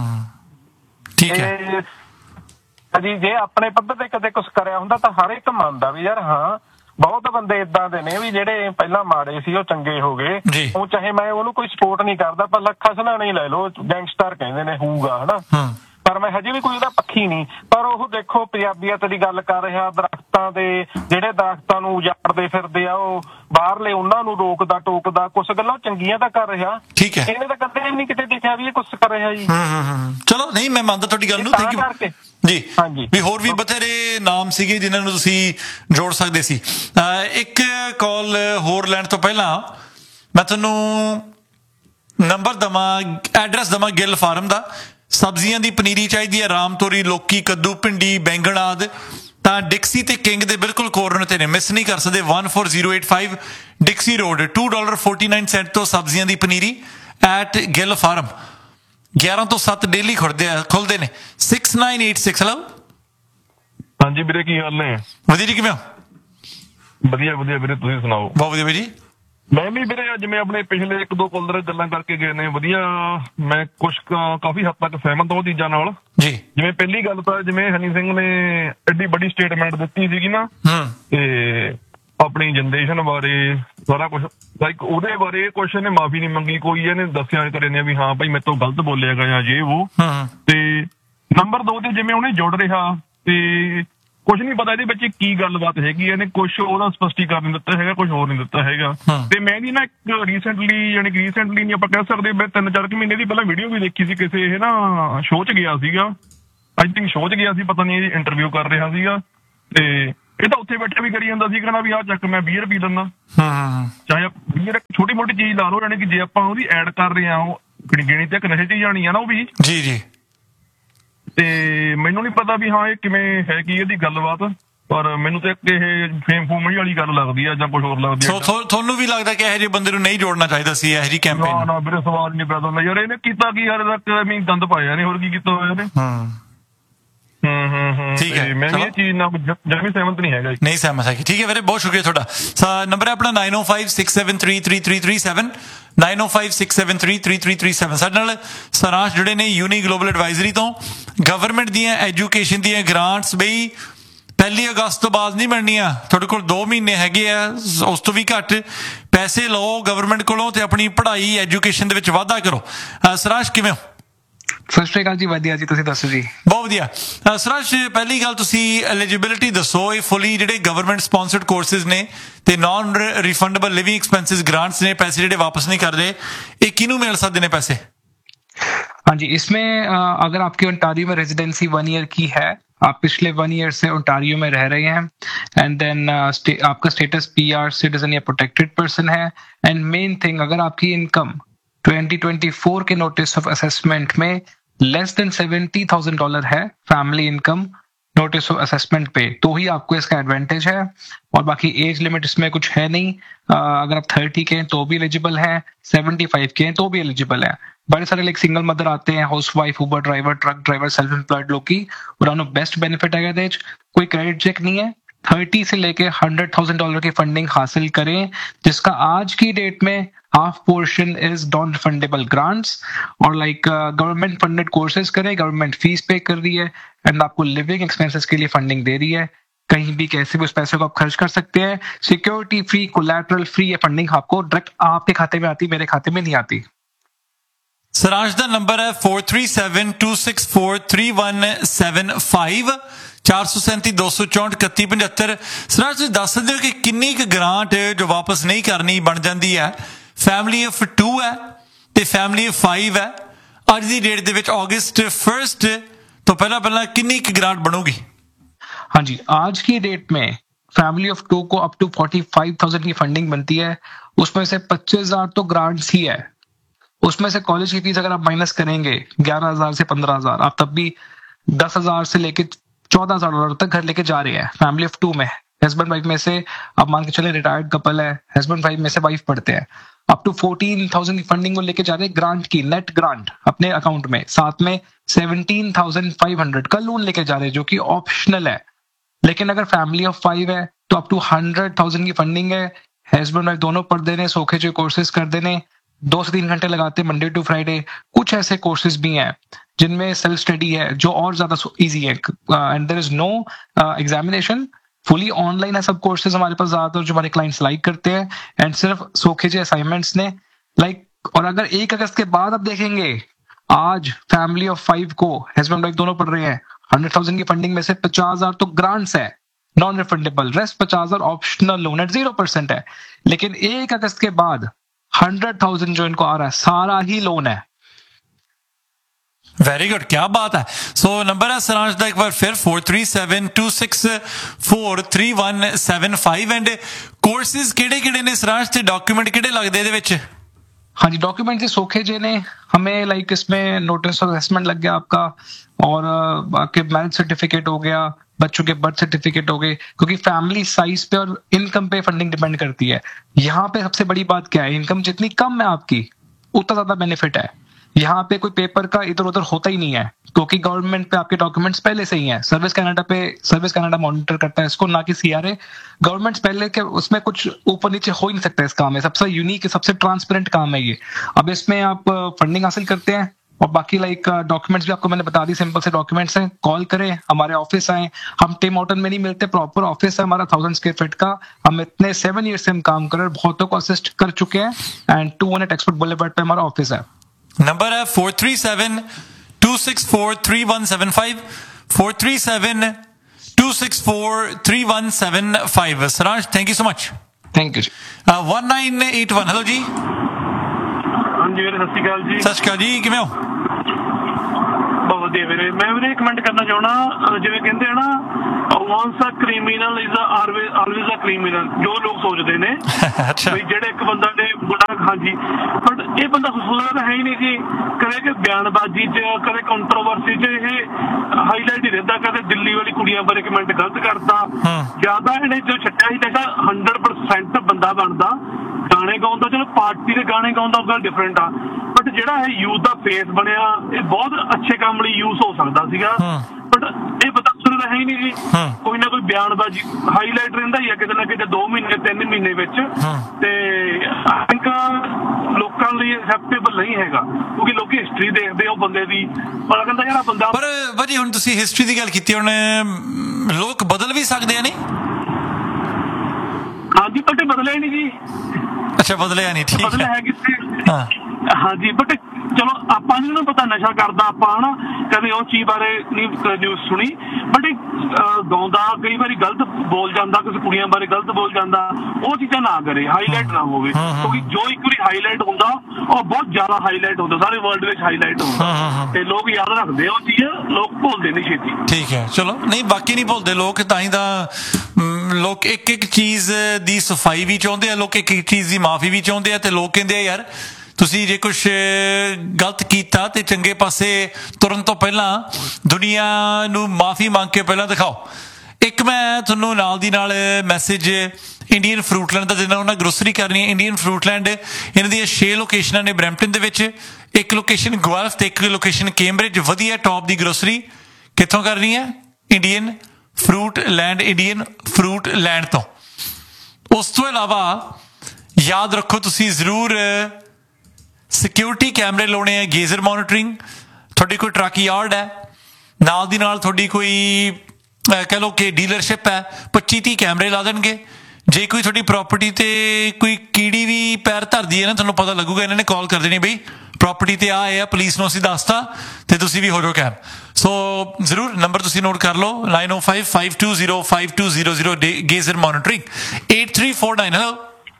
ਠੀਕ ਹੈ ਜੀ, ਜੇ ਆਪਣੇ ਪੱਧਰ ਤੇ ਕਦੇ ਕੁਛ ਕਰਿਆ ਹੁੰਦਾ ਤਾਂ ਹਰ ਇੱਕ ਮੰਨਦਾ ਵੀ ਯਾਰ ਹਾਂ ਬਹੁਤ ਬੰਦੇ ਏਦਾਂ ਦੇ ਨੇ ਵੀ ਜਿਹੜੇ ਪਹਿਲਾਂ ਮਾੜੇ ਸੀ ਉਹ ਚੰਗੇ ਹੋ ਗਏ। ਉਹ ਚਾਹੇ ਮੈਂ ਉਹਨੂੰ ਕੋਈ ਸਪੋਰਟ ਨਹੀਂ ਕਰਦਾ, ਪਰ ਲੱਖਾ ਸਨਾਣਾ ਹੀ ਲੈ ਲਓ, ਗੈਂਗਸਟਰ ਕਹਿੰਦੇ ਨੇ ਹੋਊਗਾ ਹਨਾ, ਪਰ ਮੈਂ ਹਜੇ ਵੀ ਕੋਈ ਉਹਦਾ ਪੱਖੀ ਨਹੀਂ। ਪਰ ਉਹ ਦੇਖੋ ਪੰਜਾਬੀਅਤ ਦੀ ਗੱਲ ਕਰ ਰਿਹਾ, ਦਰਖਤਾਂ ਦੇ ਜਿਹੜੇ ਦਰਖਤਾਂ ਨੂੰ ਉਜਾੜਦੇ ਫਿਰਦੇ ਆ ਉਹ ਬਾਹਰਲੇ ਉਹਨਾਂ ਨੂੰ ਰੋਕਦਾ ਟੋਕਦਾ, ਕੁਛ ਗੱਲਾਂ ਚੰਗੀਆਂ ਤਾਂ ਕਰ ਰਿਹਾ। ਠੀਕ ਹੈ, ਇਹਨੇ ਤਾਂ ਕਦੇ ਵੀ ਨਹੀਂ ਕਿਤੇ ਦੇਖਿਆ ਵੀ ਇਹ ਕੁਛ ਕਰ ਰਿਹਾ ਜੀ। ਚਲੋ ਨਹੀਂ, ਮੈਂ ਮੰਨਦਾ ਤੁਹਾਡੀ ਗੱਲ ਨੂੰ, ਥੈਂਕ ਯੂ ਜੀ। ਹਾਂਜੀ, ਵੀ ਹੋਰ ਵੀ ਬਥੇਰੇ ਨਾਮ ਸੀਗੇ ਜਿਨ੍ਹਾਂ ਨੂੰ ਤੁਸੀਂ ਜੋੜ ਸਕਦੇ ਸੀ। ਇੱਕ ਕਾਲ ਹੋਰ ਲੈਣ ਤੋਂ ਪਹਿਲਾਂ ਮੈਂ ਤੁਹਾਨੂੰ ਨੰਬਰ ਦੇਵਾਂ, ਐਡਰੈਸ ਦੇਵਾਂ ਗਿੱਲ ਫਾਰਮ ਦਾ। ਸਬਜ਼ੀਆਂ ਦੀ ਪਨੀਰੀ ਚਾਹੀਦੀ ਹੈ, ਰਾਮ ਤੋਰੀ, ਲੋਕੀ, ਕੱਦੂ, ਭਿੰਡੀ, ਬੈਂਗਣ ਆਦਿ, ਤਾਂ ਡਿਕਸੀ ਤੇ ਕਿੰਗ ਦੇ ਬਿਲਕੁਲ ਕੋਰਨਰ ਤੇ ਨੇ, ਮਿਸ ਨਹੀਂ ਕਰ ਸਕਦੇ। ਇੱਕ ਚਾਰ ਜ਼ੀਰੋ ਅੱਠ ਪੰਜ ਡਿਕਸੀ ਰੋਡ, ਦੋ ਡਾਲਰ ਉਨਤਾਲੀ ਸੈਂਟ ਤੋਂ ਸਬਜ਼ੀਆਂ ਦੀ ਪਨੀਰੀ ਐਟ ਗਿੱਲ ਫਾਰਮ। ਗਿਆਰਾਂ ਤੋਂ ਸੱਤ ਡੇਲੀ ਖੁੱਲਦੇ ਆ ਖੁੱਲਦੇ ਨੇ। Six nine eight six. Hello ਹਾਂਜੀ ਵੀਰੇ, ਕੀ ਹਾਲ ਨੇ? ਵਧੀਆ ਜੀ, ਕਿਵੇਂ ਹੋ? ਵਧੀਆ ਵਧੀਆ ਵੀਰੇ, ਤੁਸੀਂ ਸੁਣਾਓ? ਬਹੁਤ ਵਧੀਆ ਜੀ। ਮੈਂ ਵੀ ਵੀਰੇ ਜਿਵੇਂ ਆਪਣੇ ਪਿਛਲੇ ਇੱਕ ਦੋ ਕਾਲਰ ਗੱਲਾਂ ਕਰਕੇ ਗਏ ਨੇ ਵਧੀਆ, ਮੈਂ ਕੁਛ ਕਾਫੀ ਹੱਦ ਤੱਕ ਸਹਿਮਤ ਹਾਂ ਉਹ ਚੀਜ਼ਾਂ ਨਾਲ ਜੀ। ਜਿਵੇਂ ਪਹਿਲੀ ਗੱਲ ਤਾਂ ਜਿਵੇਂ ਹਨੀ ਸਿੰਘ ਨੇ ਐਡੀ ਵੱਡੀ ਸਟੇਟਮੈਂਟ ਦਿੱਤੀ ਸੀਗੀ ਨਾ, ਤੇ ਆਪਣੀ ਜਨਰੇਸ਼ਨ ਬਾਰੇ ਸਾਰਾ ਕੁਛ, ਲਾਈਕ ਉਹਦੇ ਬਾਰੇ ਕੁਛ ਇਹਨੇ ਮਾਫੀ ਨਹੀਂ ਮੰਗੀ, ਕੋਈ ਇਹਨੇ ਦੱਸਿਆ ਕਰੇ ਨੇ ਵੀ ਹਾਂ ਭਾਈ ਮੇਰੇ ਤੋਂ ਗਲਤ ਬੋਲਿਆ ਗਿਆ ਜੇ ਉਹ। ਤੇ ਨੰਬਰ ਦੋ ਤੇ ਜਿਵੇਂ ਉਹਨੇ ਜੁੜ ਰਿਹਾ ਤੇ ਕੁਝ ਨਹੀਂ ਪਤਾ ਇਹਦੇ ਵਿੱਚ ਕੀ ਗੱਲਬਾਤ ਹੈਗੀ, ਇਹਨੇ ਕੁਝ ਉਹਦਾ ਸਪਸ਼ਟੀਕਰਨ ਨਹੀਂ ਦਿੱਤਾ ਹੈਗਾ, ਕੁਝ ਹੋਰ ਨਹੀਂ ਦਿੱਤਾ ਹੈਗਾ। ਤੇ ਮੈਂ ਵੀ ਨਾ ਇੱਕ ਰੀਸੈਂਟਲੀ ਯਾਨੀ ਕਿ ਰੀਸੈਂਟਲੀ ਨਹੀਂ ਆਪਾਂ ਕਹਿ ਸਕਦੇ, ਮੈਂ ਤਿੰਨ ਚਾਰ ਕੁ ਮਹੀਨੇ ਦੀ ਪਹਿਲਾਂ ਵੀਡੀਓ ਵੀ ਦੇਖੀ ਸੀ, ਕਿਸੇ ਇਹ ਨਾ ਸ਼ੋਅ 'ਚ ਗਿਆ ਸੀਗਾ, ਆਈ ਥਿੰਕ ਸ਼ੋਅ 'ਚ ਗਿਆ ਸੀ, ਪਤਾ ਨਹੀਂ ਇੰਟਰਵਿਊ ਕਰ ਰਿਹਾ ਸੀਗਾ, ਤੇ ਇਹ ਤਾਂ ਉੱਥੇ ਬੈਠੇ ਵੀ ਕਰੀ ਜਾਂਦਾ ਸੀ, ਕਹਿੰਦਾ ਵੀ ਆਹ ਚੱਕ ਮੈਂ ਬੀਅਰ ਪੀ ਲੈਂਦਾ, ਚਾਹੇ ਬੀਅਰ ਛੋਟੀ ਮੋਟੀ ਚੀਜ਼ ਲਾ ਲਓ, ਯਾਨੀ ਕਿ ਜੇ ਆਪਾਂ ਉਹਦੀ ਐਡ ਕਰ ਰਹੇ ਹਾਂ ਉਹ ਗਿਣੀ ਤੱਕ ਨਸ਼ੇ 'ਚ ਹੀ ਜਾਣੀ ਆ ਨਾ ਉਹ ਵੀ। ਜੀ ਜੀ। ਤੇ ਮੈਨੂੰ ਨਹੀਂ ਪਤਾ ਵੀ ਹਾਂ ਇਹ ਕਿਵੇਂ ਹੈ ਕੀ ਇਹਦੀ ਗੱਲਬਾਤ, ਪਰ ਮੈਨੂੰ ਤਾਂ ਇੱਕ ਇਹ ਫੇਮ ਫੂਮ ਵਾਲੀ ਗੱਲ ਲੱਗਦੀ ਆ ਜਾਂ ਕੁਝ ਹੋਰ ਲੱਗਦੀ ਆ। ਤੁਹਾਨੂੰ ਵੀ ਲੱਗਦਾ ਕਿ ਇਹੋ ਜਿਹੇ ਬੰਦੇ ਨੂੰ ਨਹੀਂ ਜੋੜਨਾ ਚਾਹੀਦਾ ਸੀ ਇਹੋ ਜਿਹੀ ਕੈਂਪੇਨ? ਨਾ ਨਾ ਵੀਰੇ ਸਵਾਲ ਨਹੀਂ ਪੈਦਾ ਹੁੰਦਾ ਯਾਰ, ਇਹਨੇ ਕੀਤਾ ਕੀ ਯਾਰ, ਤੱਕ ਐਵੇਂ ਗੰਦ ਪਾਇਆ ਨੇ, ਹੋਰ ਕੀ ਕੀਤਾ ਹੋਇਆ ਇਹਨੇ। ਹੂੰ ਹੂੰ ਹੂੰ ਠੀਕ ਹੈ, ਮੈਂ ਵੀ ਇਹ ਚੀਜ਼ ਨਾਲ ਜਮੀ ਸਹਿਮਤ ਨਹੀਂ ਹੈਗਾ। ਨਹੀਂ ਸਹਿਮਤ ਹੈਗੀ, ਠੀਕ ਹੈ ਵੀਰੇ, ਬਹੁਤ ਸ਼ੁਕਰੀਆ ਤੁਹਾਡਾ। ਨੰਬਰ ਹੈ ਆਪਣਾ ਨਾਈਨ ਓ five six seven three three three three seven nine ਓ five six seven three three three three seven. ਸਾਡੇ ਨਾਲ ਸਾਰਾਂਸ਼ ਜਿਹੜੇ ਨੇ ਯੂਨੀ ਗਲੋਬਲ ਐਡਵਾਈਜ਼ਰੀ ਤੋਂ, ਗਵਰਨਮੈਂਟ ਦੀਆਂ ਐਜੂਕੇਸ਼ਨ ਦੀਆਂ ਗ੍ਰਾਂਟਸ ਬਈ ਪਹਿਲੀ ਅਗਸਤ ਤੋਂ ਬਾਅਦ ਨਹੀਂ ਮਿਲਣੀਆਂ, ਤੁਹਾਡੇ ਕੋਲ ਦੋ ਮਹੀਨੇ ਹੈਗੇ ਆ, ਉਸ ਤੋਂ ਵੀ ਘੱਟ ਪੈਸੇ ਲਓ ਗਵਰਨਮੈਂਟ ਕੋਲੋਂ ਤੇ ਆਪਣੀ ਪੜ੍ਹਾਈ ਐਜੂਕੇਸ਼ਨ ਦੇ ਵਿੱਚ ਵਾਧਾ ਕਰੋ। ਸਾਰਾਂਸ਼ ਕਿਵੇਂ ਹੋ? ਸਤਿ ਸ਼੍ਰੀ ਅਕਾਲ ਜੀ, ਵਧੀਆ ਜੀ, ਤੁਸੀਂ ਦੱਸੋ ਜੀ? ਬਹੁਤ ਵਧੀਆ। ਸਾਰਾਂਸ਼ ਪਹਿਲੀ ਗੱਲ ਤੁਸੀਂ ਐਲੀਜੀਬਿਲਿਟੀ ਦੱਸੋ, ਇਹ ਫੁੱਲੀ ਜਿਹੜੇ ਗਵਰਨਮੈਂਟ ਸਪਾਂਸਰਡ ਕੋਰਸਿਸ ਨੇ ਤੇ naan refundable living expenses grants ਨੇ, ਪੈਸੇ ਜਿਹੜੇ ਵਾਪਸ नहीं कर रहे, ये किन्हों मिल सकते हैं पैसे? हाँ जी, इसमें अगर आपकी ओंटारियो में रेजिडेंसी वन ईयर की है, आप पिछले वन ईयर से ओंटारियो में रह रहे हैं, एंड देन आपका स्टेटस पीआर सिटीजन या प्रोटेक्टेड पर्सन है, एंड मेन थिंग अगर आपकी इनकम ट्वेंटी ट्वेंटी फोर के नोटिस ऑफ असेसमेंट में less than seventy thousand dollar है family income notice of assessment पे, तो ही आपको इसका एडवांटेज है। और बाकी एज लिमिट इसमें कुछ है नहीं, अगर आप थर्टी के हैं तो भी एलिजिबल है, सेवेंटी फाइव के हैं तो भी एलिजिबल है। बड़े सारे लाइक सिंगल मदर आते हैं, हाउस वाइफ, उबर driver, truck driver, self employed लोग की उन्होंने बेस्ट बेनिफिट है, कोई क्रेडिट चेक नहीं है, थर्टी से लेके हंड्रेड थाउजेंड डॉलर की फंडिंग हासिल करें, जिसका आज की डेट में half portion is non refundable grants, और लाइक गवर्नमेंट फंडेड कोर्सेज करें, गवर्नमेंट फीस पे कर रही है एंड आपको लिविंग एक्सपेंसेस के लिए फंडिंग दे रही है, कहीं भी कैसे भी उस पैसे को आप खर्च कर सकते हैं, सिक्योरिटी फ्री, कोलैटरल फ्री, ये फंडिंग आपको डायरेक्ट आपके खाते में आती, मेरे खाते में नहीं आती। सारांश दा नंबर है four three seven two six four three one seven five चार सौ सैंती दो सौ चौंठ इकत्ती पचहत्तर। सारांश तुसीं दस सकदे हो कि किन्नी क ग्रांट जो वापस नहीं करनी बन जाती है? फैमिली ऑफ टू है ते फैमिली ऑफ फाइव है, अज दी डेट दे विच अगस्त फर्स्ट तो पहला पहला किन्नी क ग्रांट बनूगी? हाँ जी, आज की डेट में फैमिली ऑफ टू को up to forty five thousand की फंडिंग बनती है, उसमें से पच्चीस हजार तो ग्रांट्स ही है, उसमें से कॉलेज की फीस अगर आप माइनस करेंगे ग्यारह हजार से पंद्रह हजार, आप तब भी दस हजार से लेके चौदह हजार डॉलर तक घर लेके जा रहे हैं फैमिली ऑफ टू में। हस्बैंड वाइफ में से आप मान के चले रिटायर्ड कपल है, हस्बैंड वाइफ में से वाइफ पढ़ते हैं, अप टू फोर्टीन थाउजेंड की फंडिंग को लेके जा रहे हैं ग्रांट की, नेट ग्रांट अपने अकाउंट में, साथ में सेवनटीन थाउजेंड फाइव हंड्रेड का लोन लेके जा रहे हैं जो कि ऑप्शनल है। लेकिन अगर फैमिली ऑफ फाइव है तो अप टू हंड्रेड थाउजेंड की फंडिंग है, हस्बैंड वाइफ दोनों पढ़ देने, सोखे जो कोर्सेज कर देने, दो से तीन घंटे लगाते हैं मंडे टू फ्राइडे। कुछ ऐसे कोर्सेज भी हैं जिनमें सेल्फ स्टडी है जो और ज्यादा इजी है, and there is no examination, fully online है सब कोर्सेज हमारे पास ज्यादातर जो हमारे क्लाइंट्स लाइक करते हैं, एंड सिर्फ सोखेजे असाइनमेंट्स ने लाइक। और अगर एक अगस्त के बाद आप देखेंगे, आज फैमिली ऑफ फाइव को हस्बैंड वाइफ दोनों पढ़ रहे हैं, हंड्रेड थाउजेंड की फंडिंग में से पचास हजार तो ग्रांट्स है नॉन रिफंडेबल, रेस्ट पचास हजार optional loan eight zero percent है। लेकिन एक अगस्त के बाद हंड्रेड थाउजेंड जो इनको आ रहा है सारा ही लोन है। वेरी गुड, क्या बात है। सो so, नंबर है सारांश दा एक बार फिर four three seven two six four three one seven five, and courses केड़े केड़े ने सारांश ते डॉक्यूमेंट केड़े लगदे इहदे विच? हाँ जी, डॉक्यूमेंट से सोखे जे ने हमें लाइक इसमें नोटिस ऑफ असेसमेंट लग गया आपका, और आपके मैरिज सर्टिफिकेट हो गया, बच्चों के बर्थ सर्टिफिकेट हो गए, क्योंकि फैमिली साइज पे और इनकम पे फंडिंग डिपेंड करती है। यहाँ पे सबसे बड़ी बात क्या है, इनकम जितनी कम है आपकी उतना ज्यादा बेनिफिट है। यहाँ पे कोई पेपर का इधर उधर होता ही नहीं है, क्योंकि गवर्नमेंट पे आपके डॉक्यूमेंट्स पहले से ही हैं। सर्विस कनाडा पे सर्विस कनाडा मॉनिटर करता है इसको, ना कि सीआरए। गवर्नमेंट्स पहले के उसमें कुछ ऊपर नीचे हो ही नहीं सकता इस काम में, सबसे यूनिक सबसे ट्रांसपेरेंट काम है ये। अब इसमें आप फंडिंग हासिल करते हैं, और बाकी लाइक डॉक्यूमेंट्स भी आपको मैंने बता दी, सिंपल से डॉक्यूमेंट्स हैं। कॉल करें, हमारे ऑफिस आए, हम टिम हॉर्टन में नहीं मिलते, प्रॉपर ऑफिस है हमारा थाउजेंड स्क्वायर फीट का। हम इतने सेवन ईयर से हम काम कर रहे हैं, बहुतों को असिस्ट कर चुके हैं, and two hundred expert boulevard पे हमारा ऑफिस है। नंबर है four three seven to six four three one seven five four three seven two six four three one seven five. Saransh, thank you so much. Thank you. Uh, one nine eight one. Hello ji. ਹਾਂਜੀ ਵੀਰੇ ਸਤਿ ਸ਼੍ਰੀ ਅਕਾਲ ਜੀ। ਸਤਿ ਸ਼੍ਰੀ ਅਕਾਲ ਜੀ, ਕਿਵੇਂ ਹੋ? ਬਹੁਤ ਵਧੀਆ ਵੀਰੇ। ਮੈਂ ਵੀਰੇ ਕਮੈਂਟ ਕਰਨਾ ਚਾਹੁੰਦਾ, ਜਿਵੇਂ ਕਹਿੰਦੇ ਆ ਨਾ once a criminal is a always always a criminal, ਜੋ ਲੋਕ ਸੋਚਦੇ ਨੇ ਵੀ ਜਿਹੜੇ ਇੱਕ ਬੰਦਾ ਨੇ ਗੁਨਾਹ, ਹਾਂਜੀ, ਬਟ ਇਹ ਬੰਦਾ ਸੋਚਦਾ ਤਾਂ ਹੈ ਹੀ ਨਹੀਂ ਜੀ। ਕਦੇ ਕਿ ਬਿਆਨਬਾਜ਼ੀ 'ਚ, ਕਦੇ ਕੰਟਰੋਵਰਸੀ 'ਚ ਇਹ ਹਾਈਲਾਈਟ ਹੀ ਰਹਿੰਦਾ, ਕਦੇ ਦਿੱਲੀ ਵਾਲੀ ਕੁੜੀਆਂ ਬਾਰੇ ਕਮੈਂਟ ਗਲਤ ਕਰਦਾ। ਜ਼ਿਆਦਾ ਇਹਨੇ ਜੋ ਛੱਡਿਆ ਸੀ ਤਾਂ ਹੰਡਰਡ ਪਰਸੈਂਟ ਬੰਦਾ ਬਣਦਾ ਗਾਣੇ ਗਾਉਂਦਾ। ਚਲੋ ਪਾਰਟੀ ਦੇ ਗਾਣੇ ਗਾਉਂਦਾ ਉਹ ਗੱਲ ਡਿਫਰੈਂਟ ਆ, ਬਟ ਜਿਹੜਾ ਇਹ ਯੂਥ ਦਾ ਫੇਸ ਬਣਿਆ ਇਹ ਬਹੁਤ ਅੱਛੇ ਕੰਮ ਲਈ ਯੂਜ਼ ਹੋ ਸਕਦਾ ਸੀਗਾ, ਬਟ ਇਹ ਪਤਾ ਸੁਣਦਾ ਹੈ ਹੀ ਨਹੀਂ ਜੀ। ਕੋਈ ਨਾ ਕੋਈ ਬਿਆਨਬਾਜ਼ੀ ਹਾਈਲਾਈਟ ਰਹਿੰਦਾ ਹੀ ਆ ਕਿਤੇ ਨਾ ਕਿਤੇ ਦੋ ਮਹੀਨੇ ਤਿੰਨ ਮਹੀਨੇ ਵਿੱਚ, ਤੇ ਆਈ ਥਿੰਕ ਲੋਕਾਂ ਲਈ ਐਕਸੈਪਟੇਬਲ ਨਹੀਂ ਹੈਗਾ, ਕਿਉਂਕਿ ਲੋਕੀ ਹਿਸਟਰੀ ਦੇਖਦੇ ਉਹ ਬੰਦੇ ਦੀ, ਪਰ ਕਹਿੰਦਾ ਯਾਰ ਬੰਦਾ। ਪਰ ਭਾਜੀ ਹੁਣ ਤੁਸੀਂ ਹਿਸਟਰੀ ਦੀ ਗੱਲ ਕੀਤੀ, ਹੁਣ ਲੋਕ ਬਦਲ ਵੀ ਸਕਦੇ ਆ ਨਹੀਂ? ਹਾਂਜੀ, ਬਟ ਬਦਲਿਆ ਹੀ ਨਹੀਂ ਜੀ। ਅੱਛਾ, ਬਦਲਿਆ ਨਹੀਂ, ਠੀਕ ਹੈ। ਬਦਲਿਆ ਹੈ ਕਿੱਥੇ? ਹਾਂਜੀ, ਬਟ ਚਲੋ ਆਪਾਂ ਨੂੰ ਪਤਾ ਨਸ਼ਾ ਕਰਦਾ, ਆਪਾਂ ਹਨਾ ਕਦੇ ਉਹ ਚੀਜ਼ ਬਾਰੇ ਨਹੀਂ ਨਿਊਜ਼ ਸੁਣੀ, ਬਟ ਗਾਉਂਦਾ ਕਈ ਵਾਰੀ ਗਲਤ ਬੋਲ ਜਾਂਦਾ, ਕਿਸੇ ਕੁੜੀਆਂ ਬਾਰੇ ਗਲਤ ਬੋਲ ਜਾਂਦਾ, ਉਹ ਚੀਜ਼ਾਂ ਨਾ ਕਰੇ, ਹਾਈਲਾਈਟ ਨਾ ਹੋਵੇ, ਕਿਉਂਕਿ ਜੋ ਇੱਕ ਵਾਰੀ ਹਾਈਲਾਈਟ ਹੁੰਦਾ ਉਹ ਬਹੁਤ ਜ਼ਿਆਦਾ ਹਾਈਲਾਈਟ ਹੁੰਦਾ, ਸਾਰੇ ਵਰਲਡ ਵਿੱਚ ਹਾਈਲਾਈਟ ਹੁੰਦਾ, ਤੇ ਲੋਕ ਯਾਦ ਰੱਖਦੇ ਉਹ ਚੀਜ਼, ਲੋਕ ਭੁੱਲਦੇ ਨਹੀਂ ਛੇਤੀ। ਠੀਕ ਹੈ, ਚਲੋ ਨਹੀਂ, ਬਾਕੀ ਨਹੀਂ ਭੁੱਲਦੇ ਲੋਕ, ਤਾਂ ਹੀ ਤਾਂ ਲੋਕ ਇੱਕ ਇੱਕ ਚੀਜ਼ ਦੀ ਸਫਾਈ ਵੀ ਚਾਹੁੰਦੇ ਆ, ਲੋਕ ਇੱਕ ਇੱਕ ਚੀਜ਼ ਦੀ ਮਾਫੀ ਵੀ ਚਾਹੁੰਦੇ ਆ, ਤੇ ਲੋਕ ਕਹਿੰਦੇ ਆ ਯਾਰ ਤੁਸੀਂ ਜੇ ਕੁਛ ਗਲਤ ਕੀਤਾ ਤੇ ਚੰਗੇ ਪਾਸੇ ਤੁਰਨ ਤੋਂ ਪਹਿਲਾਂ ਦੁਨੀਆ ਨੂੰ ਮਾਫੀ ਮੰਗ ਕੇ ਪਹਿਲਾਂ ਦਿਖਾਓ। ਇੱਕ ਮੈਂ ਤੁਹਾਨੂੰ ਨਾਲ ਦੀ ਨਾਲ ਮੈਸੇਜ ਇੰਡੀਅਨ ਫਰੂਟਲੈਂਡ ਦਾ ਦੇਣਾ, ਉਹਨਾਂ ਗਰੋਸਰੀ ਕਰਨੀ ਹੈ। ਇੰਡੀਅਨ ਫਰੂਟਲੈਂਡ ਇਹਨਾਂ ਦੀਆਂ ਛੇ ਲੋਕੇਸ਼ਨਾਂ ਨੇ ਬਰੈਂਪਟਨ ਦੇ ਵਿੱਚ, ਇੱਕ ਲੋਕੇਸ਼ਨ ਗੁਆਲਫ ਤੇ ਇੱਕ ਲੋਕੇਸ਼ਨ ਕੈਂਬਰਿਜ। ਵਧੀਆ ਟੌਪ ਦੀ ਗਰੋਸਰੀ ਕਿੱਥੋਂ ਕਰਨੀ ਹੈ? Indian fruit land, Indian fruit land ਤੋਂ। ਉਸ ਤੋਂ ਇਲਾਵਾ ਯਾਦ ਰੱਖੋ ਤੁਸੀਂ ਜ਼ਰੂਰ ਸਿਕਿਉਰਿਟੀ ਕੈਮਰੇ ਲਾਉਣੇ ਆ, ਗੇਜ਼ਰ ਮੋਨੀਟਰਿੰਗ। ਤੁਹਾਡੀ ਕੋਈ ਟਰੱਕ ਯਾਰਡ ਹੈ, ਨਾਲ ਦੀ ਨਾਲ ਤੁਹਾਡੀ ਕੋਈ ਕਹਿ ਲਓ ਕਿ ਡੀਲਰਸ਼ਿਪ ਹੈ, ਪੱਚੀ ਤੀਹ ਕੈਮਰੇ ਲਾ ਦੇਣਗੇ। ਜੇ ਕੋਈ ਤੁਹਾਡੀ ਪ੍ਰਾਪਰਟੀ ਤੇ ਕੋਈ ਕੀੜੀ ਵੀ ਪੈਰ ਧਰਦੀ ਹੈ ਨਾ, ਤੁਹਾਨੂੰ ਪਤਾ ਲੱਗੂਗਾ, ਇਹਨਾਂ ਨੇ ਕਾਲ ਕਰ ਦੇਣੀ, ਬਈ ਪ੍ਰਾਪਰਟੀ ਤੇ ਆਏ ਆ, ਪੁਲਿਸ ਨੂੰ ਅਸੀਂ ਦੱਸਤਾ, ਤੇ ਤੁਸੀਂ ਵੀ ਹੋ ਜਾਓ ਕੈਮ। ਸੋ ਜ਼ਰੂਰ ਨੰਬਰ ਤੁਸੀਂ ਨੋਟ ਕਰ ਲਓ, ਨਾਈਨ ਓ five five two zero five two zero zero, ਗੇਜ਼ਰ monitoring eight three four nine. Hello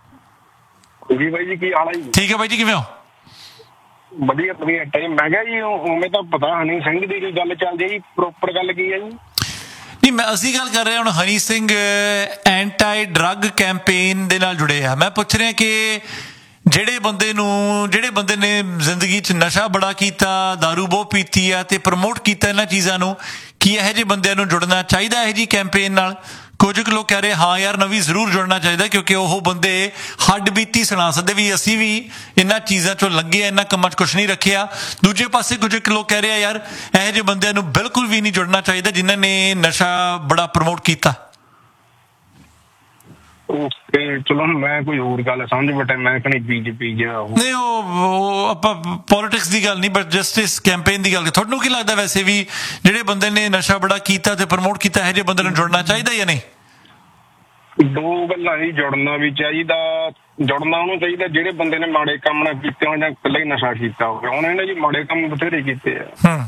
ਜੀ ਬਾਈ ਜੀ, ਕੀ ਹਾਲ ਹੈ ਜੀ? ਠੀਕ ਹੈ ਬਾਈ ਜੀ, ਕਿਵੇਂ ਹੋ? ਵਧੀਆ ਵਧੀਆ ਟਾਈਮ। ਮੈਂ ਕਿਹਾ ਜੀ ਉਵੇਂ ਤਾਂ ਪਤਾ ਹਨੀ ਸਿੰਘ ਦੀ ਕੋਈ ਗੱਲ ਚੱਲਦੀ ਜੀ, ਪ੍ਰੋਪਰ ਗੱਲ ਕੀ ਹੈ ਜੀ? ਨਹੀਂ, ਮੈਂ ਅਸੀਂ ਗੱਲ ਕਰ ਰਹੇ ਹੁਣ Honey Singh anti drug campaign ਦੇ ਨਾਲ ਜੁੜੇ ਆ। ਮੈਂ ਪੁੱਛ ਰਿਹਾ ਕਿ ਜਿਹੜੇ ਬੰਦੇ ਨੂੰ ਜਿਹੜੇ ਬੰਦੇ ਨੇ ਜ਼ਿੰਦਗੀ 'ਚ ਨਸ਼ਾ ਬੜਾ ਕੀਤਾ, ਦਾਰੂ ਬਹੁਤ ਪੀਤੀ ਆ ਤੇ ਪ੍ਰਮੋਟ ਕੀਤਾ ਇਹਨਾਂ ਚੀਜ਼ਾਂ ਨੂੰ, ਕੀ ਇਹੋ ਜਿਹੇ ਬੰਦਿਆਂ ਨੂੰ ਜੁੜਨਾ ਚਾਹੀਦਾ ਇਹੋ ਜਿਹੀ ਕੈਂਪੇਨ ਨਾਲ? ਕੁਝ ਕੁ ਲੋਕ ਕਹਿ ਰਹੇ ਹਾਂ ਯਾਰ ਨਵੀਂ ਜ਼ਰੂਰ ਜੁੜਨਾ ਚਾਹੀਦਾ, ਕਿਉਂਕਿ ਉਹ ਬੰਦੇ ਹੱਡ ਬੀਤੀ ਸੁਣਾ ਸਕਦੇ ਵੀ ਅਸੀਂ ਵੀ ਇਹਨਾਂ ਚੀਜ਼ਾਂ 'ਚੋਂ ਲੱਗੇ ਆ, ਇਹਨਾਂ ਕੰਮਾਂ 'ਚ ਕੁਛ ਨਹੀਂ ਰੱਖਿਆ। ਦੂਜੇ ਪਾਸੇ ਕੁਝ ਕੁ ਲੋਕ ਕਹਿ ਰਹੇ ਆ ਯਾਰ ਇਹੋ ਜਿਹੇ ਬੰਦਿਆਂ ਨੂੰ ਬਿਲਕੁਲ ਵੀ ਨਹੀਂ ਜੁੜਨਾ ਚਾਹੀਦਾ ਜਿਨ੍ਹਾਂ ਨੇ ਨਸ਼ਾ ਬੜਾ ਪ੍ਰਮੋਟ ਕੀਤਾ। ਓਕੇ, ਚਲੋ ਮੈਂ ਕੋਈ ਹੋਰ ਗੱਲ ਸਮਝ ਬਟਾ, ਮੈਂ ਕਹਿੰਦੀ ਬੀਜੇਪੀ ਜਾਂ ਨਹੀਂ, ਉਹ ਆਪਾਂ ਪੋਲੀਟਿਕਸ ਦੀ ਗੱਲ ਨਹੀਂ, ਬਟ ਜਸਟ ਇਸ ਕੈਂਪੇਨ ਦੀ ਗੱਲ। ਤੁਹਾਨੂੰ ਕੀ ਲੱਗਦਾ ਵੈਸੇ ਵੀ ਜਿਹੜੇ ਬੰਦੇ ਨੇ ਨਸ਼ਾ ਬੜਾ ਕੀਤਾ ਤੇ ਪ੍ਰਮੋਟ ਕੀਤਾ, ਇਹੋ ਜਿਹੇ ਬੰਦੇ ਨੂੰ ਜੁੜਨਾ ਚਾਹੀਦਾ ਜਾਂ ਨਹੀਂ? ਦੋ ਗੱਲਾਂ ਹੀ, ਜੁੜਨਾ ਵੀ ਚਾਹੀਦਾ, ਜੁੜਨਾ ਉਹਨੂੰ ਚਾਹੀਦਾ ਜਿਹੜੇ ਬੰਦੇ ਨੇ ਮਾੜੇ ਕੰਮ ਨਾ ਕੀਤੇ ਹੋਣ ਜਾਂ ਇਕੱਲਾ ਹੀ ਨਸ਼ਾ ਕੀਤਾ ਹੋਵੇ। ਹੁਣ ਇਹਨੇ ਜੀ ਮਾੜੇ ਕੰਮ ਬਥੇਰੇ ਕੀਤੇ ਆ,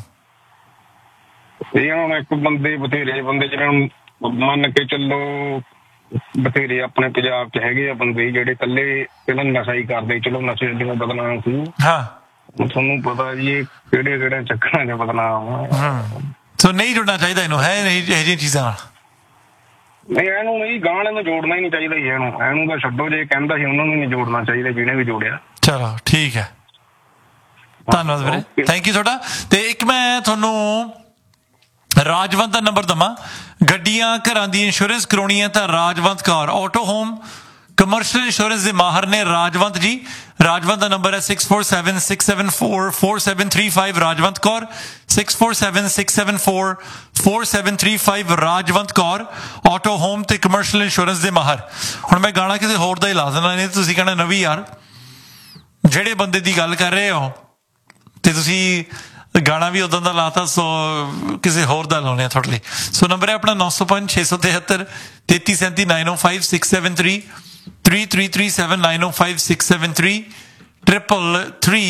ਇਹ ਹੁਣ ਇੱਕ ਬੰਦੇ ਬਥੇਰੇ ਬੰਦੇ ਜਿਹੜੇ ਹੁਣ ਮੰਨ ਕੇ ਚੱਲੋ ਬਥੇਰੇ ਆਪਣੇ ਪੰਜਾਬ 'ਚ ਹੈਗੇ ਆ ਬੰਦੇ ਜਿਹੜੇ ਇਕੱਲੇ ਪਹਿਲਾਂ ਨਸ਼ਾ ਹੀ ਕਰਦੇ। ਚਲੋ ਨਸ਼ੇ ਜਿਵੇਂ ਬਦਨਾਮ ਸੀ, ਤੁਹਾਨੂੰ ਪਤਾ ਜੀ ਇਹ ਕਿਹੜੇ ਕਿਹੜੇ ਚੱਕਰਾਂ 'ਚ ਬਦਨਾਮ। ਸੋ ਨਹੀਂ ਜੁੜਨਾ ਚਾਹੀਦਾ ਇਹਨੂੰ, ਹੈ ਇਹੋ ਜਿਹੀਆਂ ਚੀਜ਼ਾਂ ਨਾਲ। ਨਹੀਂ, ਇਹਨੂੰ ਨਹੀਂ, ਗਾਣੇ ਨੂੰ ਜੋੜਨਾ ਹੀ ਨਹੀਂ ਚਾਹੀਦਾ ਜੀ। ਇਹਨੂੰ ਇਹਨੂੰ ਤਾਂ ਛੱਡੋ, ਜੇ ਕਹਿੰਦਾ ਸੀ ਉਹਨਾਂ ਨੂੰ ਨਹੀਂ ਜੋੜਨਾ ਚਾਹੀਦਾ ਜਿਹਨੇ ਵੀ ਜੋੜਿਆ। ਚਲੋ ਠੀਕ ਹੈ, ਧੰਨਵਾਦ ਵੀਰੇ, ਥੈਂਕ ਯੂ ਤੁਹਾਡਾ। ਤੇ ਇੱਕ ਮੈਂ ਤੁਹਾਨੂੰ ਰਾਜਵੰਤ ਦਾ ਨੰਬਰ ਦਵਾਂ, ਗੱਡੀਆਂ ਘਰਾਂ ਦੀ ਇੰਸ਼ੋਰੈਂਸ ਕਰਾਉਣੀ ਹੈ ਤਾਂ ਰਾਜਵੰਤ ਕਾਰ ਆਟੋ ਹੋਮ ਕਮਰਸ਼ੀਅਲ ਇੰਸ਼ੋਰੈਂਸ ਦੇ ਮਾਹਰ ਨੇ ਰਾਜਵੰਤ ਜੀ। ਰਾਜਵੰਤ ਦਾ ਨੰਬਰ ਹੈ six four seven six seven four four seven three five. Rajwant Kaur six four seven six seven four four seven three five. Rajwant Kaur auto home ਤੇ ਕਮਰਸ਼ੀਅਲ ਇੰਸ਼ੋਰੈਂਸ ਦੇ ਮਾਹਰ। ਹੁਣ ਮੈਂ ਗਾਣਾ ਕਿਸੇ ਹੋਰ ਦਾ ਹੀ ਲਾ ਦੇਣਾ, ਨਹੀਂ ਤੁਸੀਂ ਕਹਿਣਾ ਨਵੀਂ ਯਾਰ ਜਿਹੜੇ ਬੰਦੇ ਦੀ ਗੱਲ ਕਰ ਰਹੇ ਹੋ ਤੇ ਤੁਸੀਂ ਗਾਣਾ ਵੀ ਉਦੋਂ ਦਾ ਲਾਤਾ, ਸੋ ਕਿਸੇ ਹੋਰ ਦਾ ਲਾਉਣੇ ਆ ਤੁਹਾਡੇ ਲਈ। ਸੋ ਨੰਬਰ ਹੈ ਆਪਣਾ ਨੌ ਸੌ ਪੰਜ ਛੇ ਸੌ ਤਿਹੱਤਰ ਤੇਤੀ ਸੈਂਤੀ ਨਾਈਨ ਓ five six seven three three three three seven nine ਓ five six seven three triple three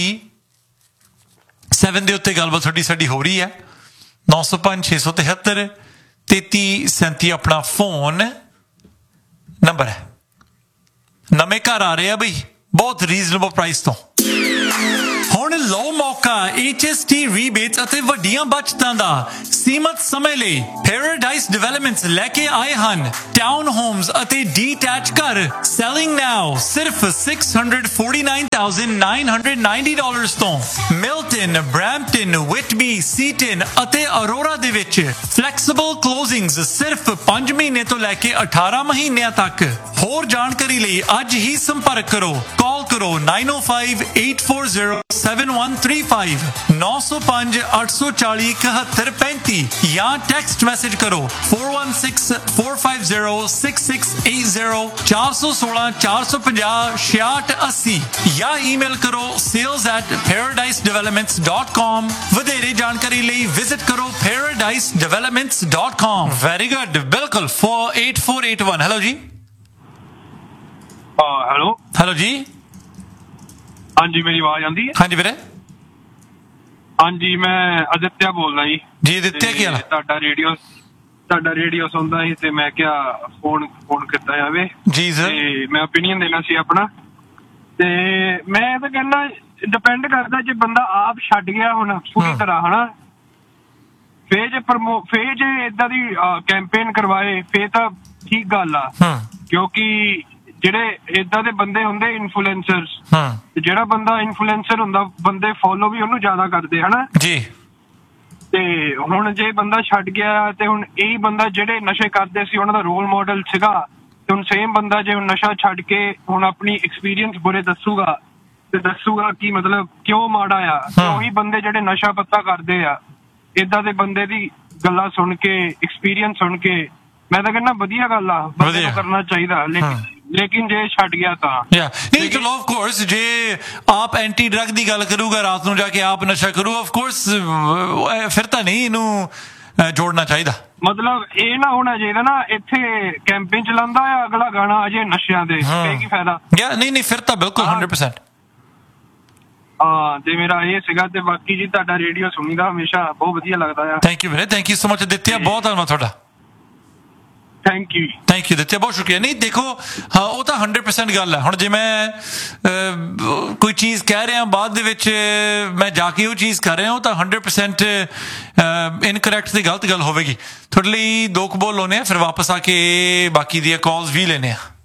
seven ਦੇ ਉੱਤੇ ਗੱਲਬਾਤ ਤੁਹਾਡੀ ਸਾਡੀ ਹੋ ਰਹੀ ਹੈ। ਨੌ ਸੌ ਪੰਜ ਛੇ ਸੌ ਤਿਹੱਤਰ ਤੇਤੀ ਸੈਂਤੀ ਆਪਣਾ ਫੋਨ ਨੰਬਰ ਹੈ। ਨਵੇਂ ਘਰ ਆ ਰਹੇ ਆ ਬਈ ਬਹੁਤ ਰੀਜ਼ਨੇਬਲ ਪ੍ਰਾਈਸ ਤੋਂ। ਹੁਣ ਲਓ ਮੌਕਾ H S T ਰੀਬੇਟਸ ਅਤੇ ਵੱਡੀਆਂ ਬਚਤਾਂ ਦਾ ਸੀਮਤ ਸਮੇਂ ਲਈ। ਪੈਰਾਡਾਈਸ ਡਿਵੈਲਪਮੈਂਟਸ ਲੈ ਕੇ ਆਏ ਹਨ ਟਾਊਨ ਹੋਮਸ ਅਤੇ ਡੀਟੈਚ ਘਰ ਸੈਲਿੰਗ ਨਾਓ ਸਿਰਫ six hundred forty-nine thousand nine hundred ninety dollars ਤੋਂ। ਮਿਲਟਨ, ਬ੍ਰੈਂਪਟਨ, ਵਿਟਬੀ, ਸੀਟਨ ਅਤੇ ਅਰੋਰਾ ਦੇ ਵਿੱਚ ਫਲੈਕਸੀਬਲ ਕਲੋਜ਼ਿੰਗਸ ਸਿਰਫ ਪੰਜ ਮਹੀਨੇ ਤੋਂ ਲੈ ਕੇ ਅਠਾਰਾਂ ਮਹੀਨਿਆਂ ਤੱਕ। ਹੋਰ ਜਾਣਕਾਰੀ ਲਈ ਅੱਜ ਹੀ ਸੰਪਰਕ ਕਰੋ। ਕਾਲ ਕਰੋ nine oh five eight four zero seven one three five nine oh five eight four zero one one three five ਜਾਂ ਟੈਕਸਟ ਮੈਸੇਜ ਕਰੋ four one six four five zero six six eight zero four one six four five zero six six eight zero ਜਾਂ email ਕਰੋ sales at paradise developments dot com। ਵਧੇਰੇ ਜਾਣਕਾਰੀ ਲਈ visit ਕਰੋ paradise developments dot com। Very good, ਬਿਲਕੁਲ four eight four eight one। Hello ਜੀ। Hello hello ਜੀ। ਹਾਂਜੀ ਮੇਰੀ ਆਵਾਜ਼ ਆਉਂਦੀ ਹੈ? ਹਾਂਜੀ ਵੀਰੇ। ਹਾਂਜੀ ਮੈਂ ਅਦਿੱਤਿਆ ਬੋਲਦਾ ਜੀ। ਜੀ ਅਦਿੱਤਿਆ ਕੀ ਹਾਲ ਹੈ? ਤੁਹਾਡਾ ਰੇਡੀਓ ਤੁਹਾਡਾ ਰੇਡੀਓ ਸੁਣਦਾ ਸੀ ਤੇ ਮੈਂ ਕਿਹਾ ਫੋਨ ਫੋਨ ਕੀਤਾ ਜਾਵੇ ਜੀ ਸਰ। ਤੇ ਮੈਂ ਓਪੀਨੀਅਨ ਦੇਣਾ ਸੀ ਆਪਣਾ। ਤੇ ਮੈਂ ਤਾਂ ਕਹਿੰਦਾ ਡਿਪੈਂਡ ਕਰਦਾ ਜੇ ਬੰਦਾ ਆਪ ਛੱਡ ਗਿਆ ਹੁਣ ਪੂਰੀ ਤਰ੍ਹਾਂ ਹਨਾ, ਫੇਰ ਜੇ ਪ੍ਰਮੋ ਫੇਰ ਜੇ ਏਦਾਂ ਦੀ ਕੈਂਪੇਨ ਕਰਵਾਏ ਫੇਰ ਤਾਂ ਠੀਕ ਗੱਲ ਆ। ਕਿਉਂਕਿ ਜਿਹੜੇ ਏਦਾਂ ਦੇ ਬੰਦੇ ਹੁੰਦੇ ਇਨਫਲੂਐਂਸਰਸ, ਜਿਹੜਾ ਬੰਦਾ ਇਨਫਲੂਐਂਸਰ ਹੁੰਦਾ ਬੰਦੇ ਫੋਲੋ ਵੀ ਉਹਨੂੰ ਜ਼ਿਆਦਾ ਕਰਦੇ ਹਨਾ ਜੀ। ਤੇ ਹੁਣ ਜੇ ਬੰਦਾ ਛੱਡ ਗਿਆ ਤੇ ਹੁਣ ਇਹੀ ਬੰਦਾ ਜਿਹੜੇ ਨਸ਼ੇ ਕਰਦੇ ਸੀ ਉਹਨਾਂ ਦਾ ਰੋਲ ਮਾਡਲ ਸੀਗਾ ਤੇ ਹੁਣ ਸੇਮ ਬੰਦਾ ਜੇ ਹੁਣ ਨਸ਼ਾ ਛੱਡ ਕੇ ਹੁਣ ਆਪਣੀ ਐਕਸਪੀਰੀਅੰਸ ਬੁਰੇ ਦੱਸੂਗਾ ਤੇ ਦੱਸੂਗਾ ਕਿ ਮਤਲਬ ਕਿਉਂ ਮਾੜਾ ਆ। ਉਹੀ ਬੰਦੇ ਜਿਹੜੇ ਨਸ਼ਾ ਪੱਤਾ ਕਰਦੇ ਆ ਏਦਾਂ ਦੇ ਬੰਦੇ ਦੀ ਗੱਲਾਂ ਸੁਣ ਕੇ ਐਕਸਪੀਰੀਅੰਸ ਸੁਣ ਕੇ ਮੈਂ ਤਾਂ ਕਹਿੰਦਾ ਵਧੀਆ ਗੱਲ ਆ, ਬੰਦੇ ਨੂੰ ਕਰਨਾ ਚਾਹੀਦਾ। ਲੇਕਿਨ ਲੇਕਿਨ ਜੇ ਛੱਡ ਗਿਆ ਤਾਂ ਨਹੀਂ ਚਲੋ ਆਫ ਕੋਰਸ ਜੇ ਆਪ ਐਂਟੀ ਡਰਗ ਦੀ ਗੱਲ ਕਰੂਗਾ ਰਾਤ ਨੂੰ ਜਾ ਕੇ ਆਪ ਨਸ਼ਾ ਕਰੂ ਆਫ ਕੋਰਸ ਫਿਰ ਤਾਂ ਨਹੀਂ ਇਹਨੂੰ ਜੋੜਨਾ ਚਾਹੀਦਾ। ਮਤਲਬ ਇਹ ਨਾ ਹੋਣਾ ਚਾਹੀਦਾ ਨਾ ਇੱਥੇ ਕੈਂਪੇਨ ਚਲਾਉਂਦਾ ਆ ਅਗਲਾ ਗਾਣਾ ਅਜੇ ਨਸ਼ਿਆਂ ਦੇ ਕੀ ਫਾਇਦਾ। ਨਹੀਂ ਨਹੀਂ ਫਿਰ ਤਾਂ ਬਿਲਕੁਲ hundred percent। ਹਾਂ ਤੇ ਮੇਰਾ ਇਹ ਸੀਗਾ ਤੇ ਬਾਕੀ ਜੀ ਤੁਹਾਡਾ ਰੇਡੀਓ ਸੁਣੀਦਾ ਹਮੇਸ਼ਾ ਬਹੁਤ ਵਧੀਆ ਲੱਗਦਾ ਆ। ਥੈਂਕ ਯੂ ਵੀਰੇ, ਥੈਂਕ ਯੂ ਸੋ ਮਚ ਦਿੱਤਿਆ, ਬਹੁਤ ਧੰਨਵਾਦ ਤੁਹਾਡਾ। ਥੈਂਕ ਯੂ ਥੈਂਕ ਯੂ ਦਿੱਤਿਆ, ਬਹੁਤ ਸ਼ੁਕਰੀਆ। ਨਹੀਂ ਦੇਖੋ ਹਾਂ ਉਹ ਤਾਂ ਹੰਡਰਡ ਪਰਸੈਂਟ ਗੱਲ ਹੈ। ਹੁਣ ਜੇ ਮੈਂ ਕੋਈ ਚੀਜ਼ ਕਹਿ ਰਿਹਾ ਬਾਅਦ ਦੇ ਵਿੱਚ ਮੈਂ ਜਾ ਕੇ ਉਹ ਚੀਜ਼ ਕਰ ਰਿਹਾ ਉਹ ਤਾਂ ਹੰਡਰਡ ਪਰਸੈਂਟ ਇਨਕਰੈਕਟ ਤੇ ਗਲਤ ਗੱਲ ਹੋਵੇਗੀ। ਤੁਹਾਡੇ ਲਈ ਦੋ ਕੁ ਬੋਲ ਲਾਉਣੇ ਆ ਫਿਰ ਵਾਪਸ ਆ ਕੇ ਬਾਕੀ ਦੀਆਂ ਕਾਲਸ ਵੀ ਲੈਣੇ ਆ।